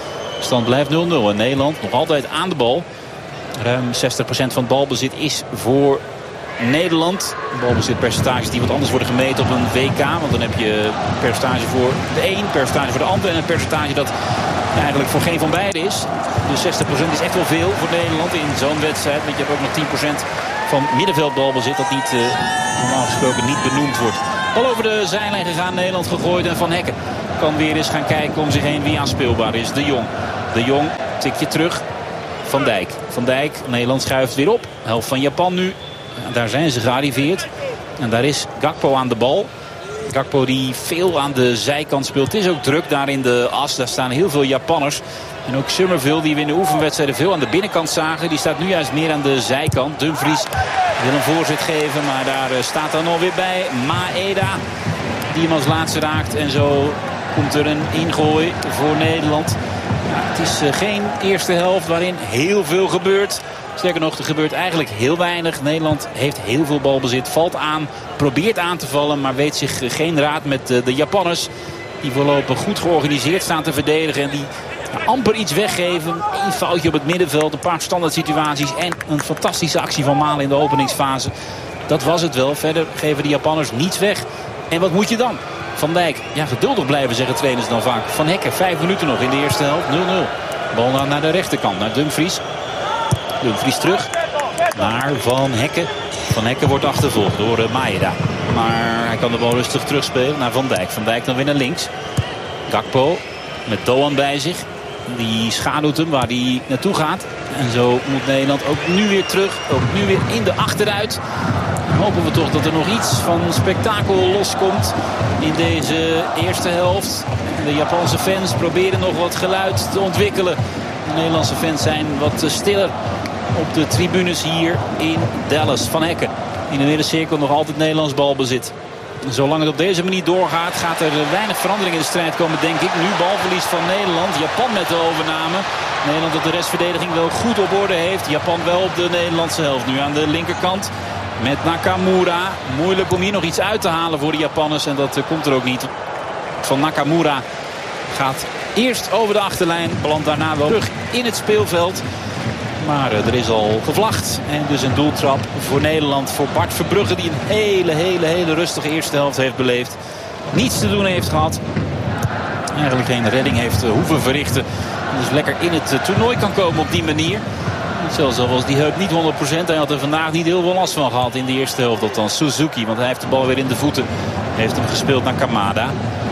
Stand blijft nul nul. En Nederland nog altijd aan de bal. Ruim zestig procent van het balbezit is voor Nederland. Balbezitpercentages die wat anders worden gemeten op een W K. Want dan heb je percentage voor de een, percentage voor de ander. En een percentage dat eigenlijk voor geen van beide is. Dus zestig procent is echt wel veel voor Nederland in zo'n wedstrijd. Want je hebt ook nog tien procent van middenveldbalbezit dat niet, uh, normaal gesproken niet benoemd wordt. Bal over de zijlijn gegaan, Nederland gegooid. En Van Hekken kan weer eens gaan kijken om zich heen wie aanspeelbaar is. De Jong. De Jong, tikje terug. Van Dijk. Van Dijk, Nederland schuift weer op. Helft van Japan nu. Daar zijn ze gearriveerd. En daar is Gakpo aan de bal. Gakpo die veel aan de zijkant speelt. Het is ook druk daar in de as. Daar staan heel veel Japanners. En ook Summerville, die we in de oefenwedstrijden veel aan de binnenkant zagen. Die staat nu juist meer aan de zijkant. Dumfries wil een voorzet geven. Maar daar staat dan alweer bij Maeda. Die hem als laatste raakt. En zo komt er een ingooi voor Nederland. Ja, het is uh, geen eerste helft waarin heel veel gebeurt. Sterker nog, er gebeurt eigenlijk heel weinig. Nederland heeft heel veel balbezit. Valt aan, probeert aan te vallen. Maar weet zich uh, geen raad met uh, de Japanners. Die voorlopig goed georganiseerd staan te verdedigen. En die uh, amper iets weggeven. Eén foutje op het middenveld. Een paar standaard situaties. En een fantastische actie van Malen in de openingsfase. Dat was het wel. Verder geven de Japanners niets weg. En wat moet je dan? Van Dijk, ja, geduldig blijven zeggen trainers dan vaak. Van Hekken, vijf minuten nog in de eerste helft, nul nul. Bal naar, naar de rechterkant, naar Dumfries. Dumfries terug naar Van Hekken. Van Hekken wordt achtervolgd door uh, Maeda. Maar hij kan de bal rustig terugspelen naar Van Dijk. Van Dijk dan weer naar links. Gakpo met Doan bij zich. Die schaduwt hem waar hij naartoe gaat. En zo moet Nederland ook nu weer terug. Ook nu weer in de achteruit. Dan hopen we toch dat er nog iets van spektakel loskomt in deze eerste helft. De Japanse fans proberen nog wat geluid te ontwikkelen. De Nederlandse fans zijn wat stiller op de tribunes hier in Dallas. Van Hekken in de middencirkel nog altijd Nederlands balbezit. Zolang het op deze manier doorgaat, gaat er weinig verandering in de strijd komen, denk ik. Nu balverlies van Nederland. Japan met de overname. Nederland dat de restverdediging wel goed op orde heeft. Japan wel op de Nederlandse helft. Nu aan de linkerkant met Nakamura. Moeilijk om hier nog iets uit te halen voor de Japanners. En dat uh, komt er ook niet. Van Nakamura gaat eerst over de achterlijn. Belandt daarna wel terug in het speelveld. Maar uh, er is al gevlacht. En dus een doeltrap voor Nederland. Voor Bart Verbrugge, die een hele, hele, hele rustige eerste helft heeft beleefd. Niets te doen heeft gehad. Eigenlijk geen redding heeft uh, hoeven verrichten. Dus lekker in het uh, toernooi kan komen op die manier. Zelfs al was die heup niet honderd procent. Hij had er vandaag niet heel veel last van gehad in de eerste helft. Althans Suzuki, want hij heeft de bal weer in de voeten. Hij heeft hem gespeeld naar Kamada.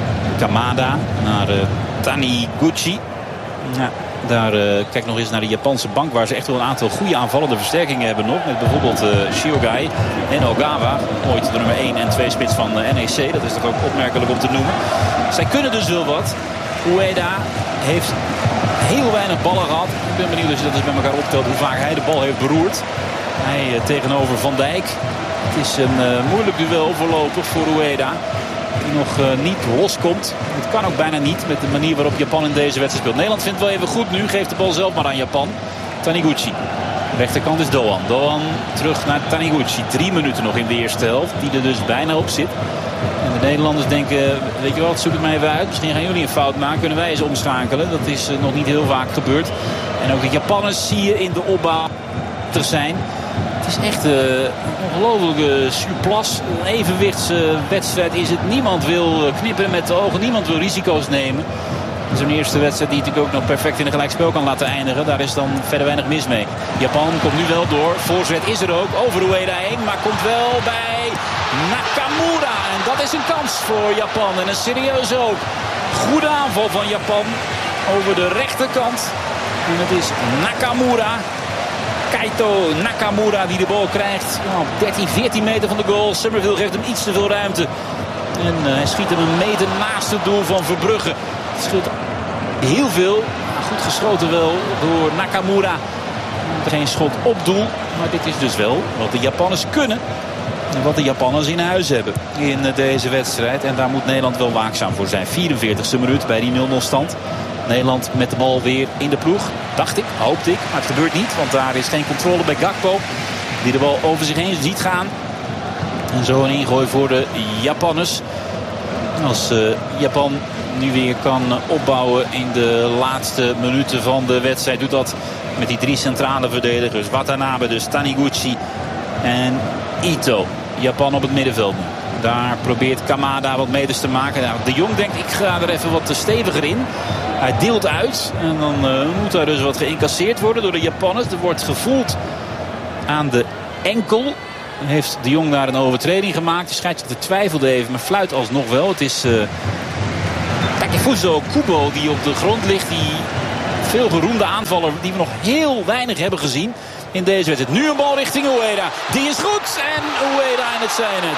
Kamada naar uh, Taniguchi. Ja, daar uh, kijk nog eens naar de Japanse bank, waar ze echt wel een aantal goede aanvallende versterkingen hebben nog. Met bijvoorbeeld uh, Shiogai en Ogawa. Ooit de nummer één en twee spits van uh, N E C. Dat is toch ook opmerkelijk om te noemen. Zij kunnen dus wel wat. Ueda heeft heel weinig ballen gehad. Ik ben benieuwd als je dat eens bij elkaar optelt hoe vaak hij de bal heeft beroerd. Hij uh, tegenover Van Dijk. Het is een uh, moeilijk duel voorlopig voor Ueda. Die nog uh, niet loskomt. Het kan ook bijna niet met de manier waarop Japan in deze wedstrijd speelt. Nederland vindt het wel even goed nu. Geeft de bal zelf maar aan Japan. Taniguchi. De rechterkant is Doan. Doan terug naar Taniguchi. Drie minuten nog in de eerste helft. Die er dus bijna op zit. En de Nederlanders denken, weet je wat, zoek het maar even uit. Misschien gaan jullie een fout maken. Kunnen wij eens omschakelen. Dat is uh, nog niet heel vaak gebeurd. En ook de Japanners zie je in de opbouw er zijn. Het is echt uh, een ongelofelijke surplus. Een evenwichtswedstrijd is het. Niemand wil knippen met de ogen. Niemand wil risico's nemen. Zo'n eerste wedstrijd die natuurlijk ook nog perfect in een gelijkspel kan laten eindigen. Daar is dan verder weinig mis mee. Japan komt nu wel door. Voorzet is er ook. Over Ueda heen. Maar komt wel bij Nakamura. En dat is een kans voor Japan. En een serieus ook. Goede aanval van Japan. Over de rechterkant. En het is Nakamura. Kaito Nakamura die de bal krijgt. Oh, dertien, veertien meter van de goal. Summerville geeft hem iets te veel ruimte. En uh, hij schiet hem een meter naast het doel van Verbrugge. Het scheelt heel veel. Goed geschoten wel door Nakamura. Geen schot op doel. Maar dit is dus wel wat de Japanners kunnen. En wat de Japanners in huis hebben in uh, deze wedstrijd. En daar moet Nederland wel waakzaam voor zijn. vierenveertigste minuut bij die nul nul stand. Nederland met de bal weer in de ploeg. Dacht ik, hoopte ik. Maar het gebeurt niet. Want daar is geen controle bij Gakpo. Die de bal over zich heen ziet gaan. En zo een ingooi voor de Japanners. Als uh, Japan nu weer kan opbouwen in de laatste minuten van de wedstrijd. Doet dat met die drie centrale verdedigers. Watanabe dus, Taniguchi en Ito. Japan op het middenveld. Daar probeert Kamada wat meters te maken. Nou, de Jong denkt, ik ga er even wat steviger in. Hij deelt uit. En dan uh, moet daar dus wat geïncasseerd worden door de Japanners. Er wordt gevoeld aan de enkel. Heeft de Jong daar een overtreding gemaakt. De scheidsrechter twijfelde even, maar fluit alsnog wel. Het is uh, Takefuso Kubo die op de grond ligt. Die veel geroemde aanvaller die we nog heel weinig hebben gezien in deze wedstrijd. Nu een bal richting Ueda. Die is goed. En Ueda in het zijnet.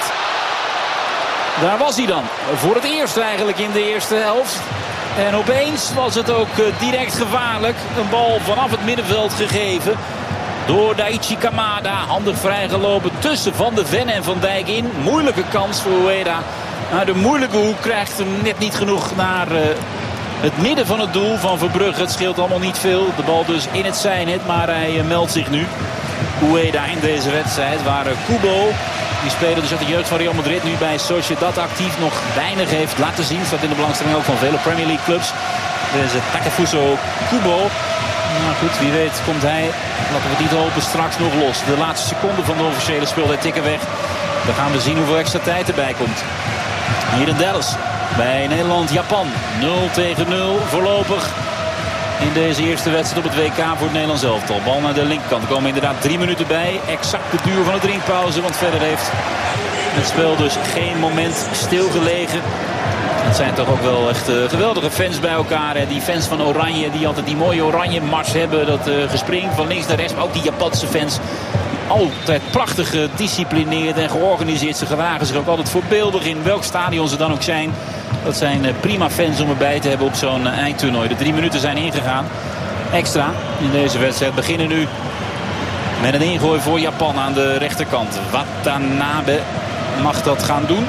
Daar was hij dan. Voor het eerst eigenlijk in de eerste helft. En opeens was het ook uh, direct gevaarlijk. Een bal vanaf het middenveld gegeven door Daichi Kamada. Handig vrijgelopen tussen Van de Ven en Van Dijk in. Moeilijke kans voor Ueda. Maar de moeilijke hoek krijgt hem net niet genoeg naar uh, het midden van het doel van Verbrugge. Het scheelt allemaal niet veel. De bal dus in het zijnet. Maar hij uh, meldt zich nu. Ueda in deze wedstrijd. Waar uh, Kubo, die speler dus uit de jeugd van Real Madrid, nu bij Sociedad actief, nog weinig heeft laten zien. Staat in de belangstelling ook van vele Premier League clubs. Deze Takefuso Kubo. Maar goed, wie weet komt hij, laten we het niet hopen, straks nog los. De laatste seconde van de officiële speeltijd tikken weg. Dan gaan we zien hoeveel extra tijd erbij komt. Hier in Dallas bij Nederland-Japan. nul tegen nul voorlopig in deze eerste wedstrijd op het W K voor het Nederlands elftal. Bal naar de linkerkant. Er komen inderdaad drie minuten bij. Exact de duur van de drinkpauze. Want verder heeft het spel dus geen moment stilgelegen. Het zijn toch ook wel echt uh, geweldige fans bij elkaar. Hè? Die fans van Oranje, die altijd die mooie oranje mars hebben. Dat uh, gespring van links naar rechts. Maar ook die Japanse fans. Altijd prachtig gedisciplineerd en georganiseerd. Ze gedragen zich ook altijd voorbeeldig in welk stadion ze dan ook zijn. Dat zijn uh, prima fans om erbij te hebben op zo'n uh, eindtoernooi. De drie minuten zijn ingegaan. Extra in deze wedstrijd beginnen nu met een ingooi voor Japan aan de rechterkant. Watanabe mag dat gaan doen.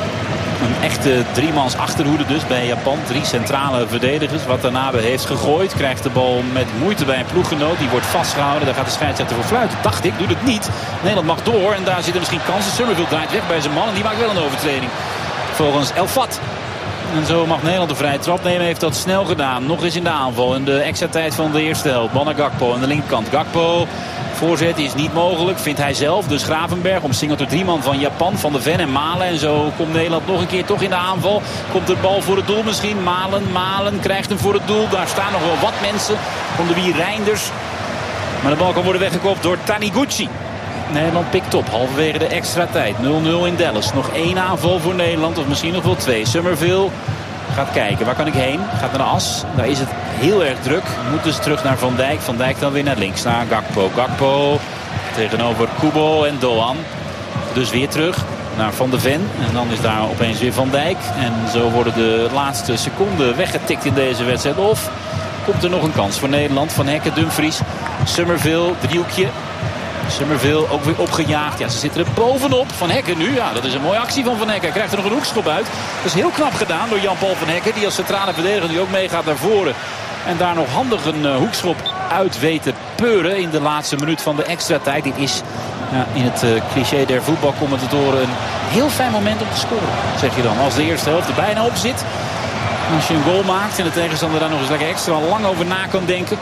Een echte driemans achterhoede dus bij Japan. Drie centrale verdedigers. Watanabe heeft gegooid. Krijgt de bal met moeite bij een ploeggenoot. Die wordt vastgehouden. Daar gaat de scheidsrechter voor fluiten. Dacht ik, doet het niet. Nederland mag door. En daar zitten misschien kansen. Summerville draait weg bij zijn man. En die maakt wel een overtreding. Volgens El Fat. En zo mag Nederland de vrije trap nemen. Heeft dat snel gedaan. Nog eens in de aanval. In de extra tijd van de eerste helft. Bal naar Gakpo aan de linkerkant. Gakpo. Voorzet is niet mogelijk, vindt hij zelf. Dus Gravenberg omsingeld door drie man van Japan, Van de Ven en Malen. En zo komt Nederland nog een keer toch in de aanval. Komt de bal voor het doel misschien. Malen, Malen krijgt hem voor het doel. Daar staan nog wel wat mensen. Onder wie Reinders. Maar de bal kan worden weggekopt door Taniguchi. Nederland pikt op, halverwege de extra tijd. nul nul in Dallas. Nog één aanval voor Nederland, of misschien nog wel twee. Summerville gaat kijken, waar kan ik heen? Gaat naar de as, daar is het heel erg druk. Moet dus terug naar Van Dijk. Van Dijk dan weer naar links, naar Gakpo. Gakpo tegenover Kubo en Doan. Dus weer terug naar Van de Ven. En dan is daar opeens weer Van Dijk. En zo worden de laatste seconden weggetikt in deze wedstrijd. Of komt er nog een kans voor Nederland. Van Hekken, Dumfries, Summerville, driehoekje. Summerville ook weer opgejaagd. Ja, ze zitten er bovenop. Van Hekken nu. Ja, dat is een mooie actie van Van Hekken. Hij krijgt er nog een hoekschop uit. Dat is heel knap gedaan door Jan-Paul van Hekken. Die als centrale verdediger nu ook meegaat naar voren. En daar nog handig een uh, hoekschop uit weet te peuren in de laatste minuut van de extra tijd. Dit is ja, in het uh, cliché der voetbalcommentatoren een heel fijn moment om te scoren. Zeg je dan. Als de eerste helft er bijna op zit. Als je een goal maakt en de tegenstander daar nog eens lekker extra lang over na kan denken.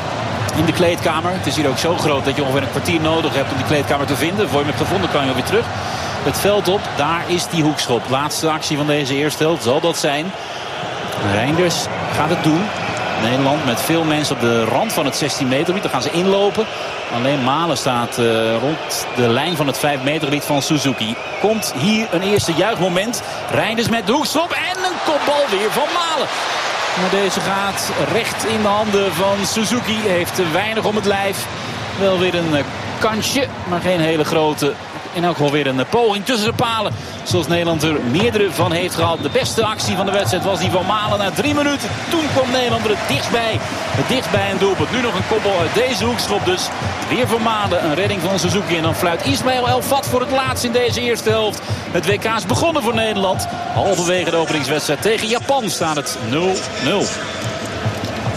In de kleedkamer. Het is hier ook zo groot dat je ongeveer een kwartier nodig hebt om die kleedkamer te vinden. Voor je hem hebt gevonden kan je weer terug. Het veld op. Daar is die hoekschop. Laatste actie van deze eerste helft zal dat zijn. Reinders gaat het doen. Nederland met veel mensen op de rand van het zestien meter gebied. Dan gaan ze inlopen. Alleen Malen staat uh, rond de lijn van het vijf meter gebied van Suzuki. Komt hier een eerste juichmoment. Reinders met de hoekschop en een kopbal weer van Malen. Maar deze gaat recht in de handen van Suzuki. Heeft te weinig om het lijf. Wel weer een kansje, maar geen hele grote. In elk geval weer een poging tussen de palen. Zoals Nederland er meerdere van heeft gehad. De beste actie van de wedstrijd was die van Malen na drie minuten. Toen kwam Nederland er het dichtstbij. Het dichtstbij een doelpunt. Nu nog een kopbal uit deze hoekschop dus. Weer van Malen. Een redding van Suzuki. En dan fluit Ismail El Fat voor het laatst in deze eerste helft. Het W K is begonnen voor Nederland. Halverwege de openingswedstrijd tegen Japan staat het nul nul.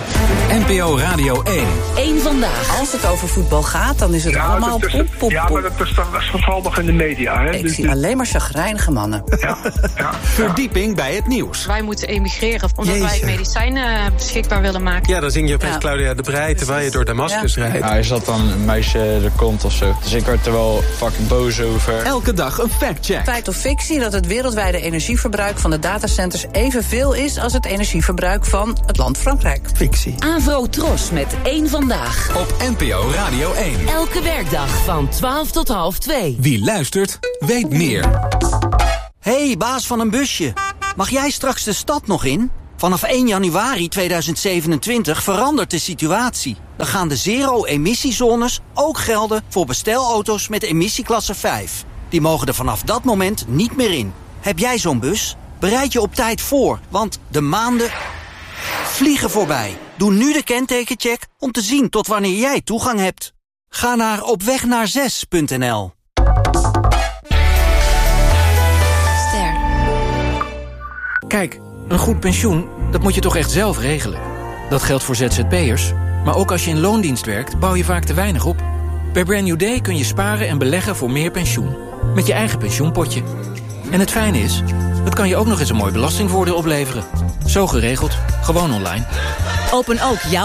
N P O Radio één. Eén vandaag. Als het over voetbal gaat, dan is het ja, allemaal dat is, pop, pop, Ja, maar dat is, dat is vooral nog in de media. Hè? Ik dus, zie alleen maar chagrijnige mannen. Ja, ja, Verdieping bij het nieuws. Wij moeten emigreren omdat Jeetje. wij medicijnen beschikbaar willen maken. Ja, dan zing je opeens Ja. Claudia de Breij terwijl je door Damascus Ja. rijdt. Ja, is dat dan een meisje er komt of zo? Dus ik werd er wel fucking boos over. Elke dag een factcheck. Feit of fictie dat het wereldwijde energieverbruik van de datacenters evenveel is als het energieverbruik van het land Frankrijk. Fictie. Avro Tros met Eén vandaag. Op N P O Radio één. Elke werkdag van twaalf tot half twee. Wie luistert, weet meer. Hey, baas van een busje. Mag jij straks de stad nog in? Vanaf één januari tweeduizend zevenentwintig verandert de situatie. Dan gaan de zero-emissiezones ook gelden voor bestelauto's met emissieklasse vijf. Die mogen er vanaf dat moment niet meer in. Heb jij zo'n bus? Bereid je op tijd voor, want de maanden vliegen voorbij. Doe nu de kentekencheck om te zien tot wanneer jij toegang hebt. Ga naar opwegnaar6 punt n l. Kijk, een goed pensioen, dat moet je toch echt zelf regelen. Dat geldt voor Z Z P'ers, maar ook als je in loondienst werkt, bouw je vaak te weinig op. Bij Brand New Day kun je sparen en beleggen voor meer pensioen. Met je eigen pensioenpotje. En het fijne is, dat kan je ook nog eens een mooi belastingvoordeel opleveren. Zo geregeld, gewoon online. Open ook jouw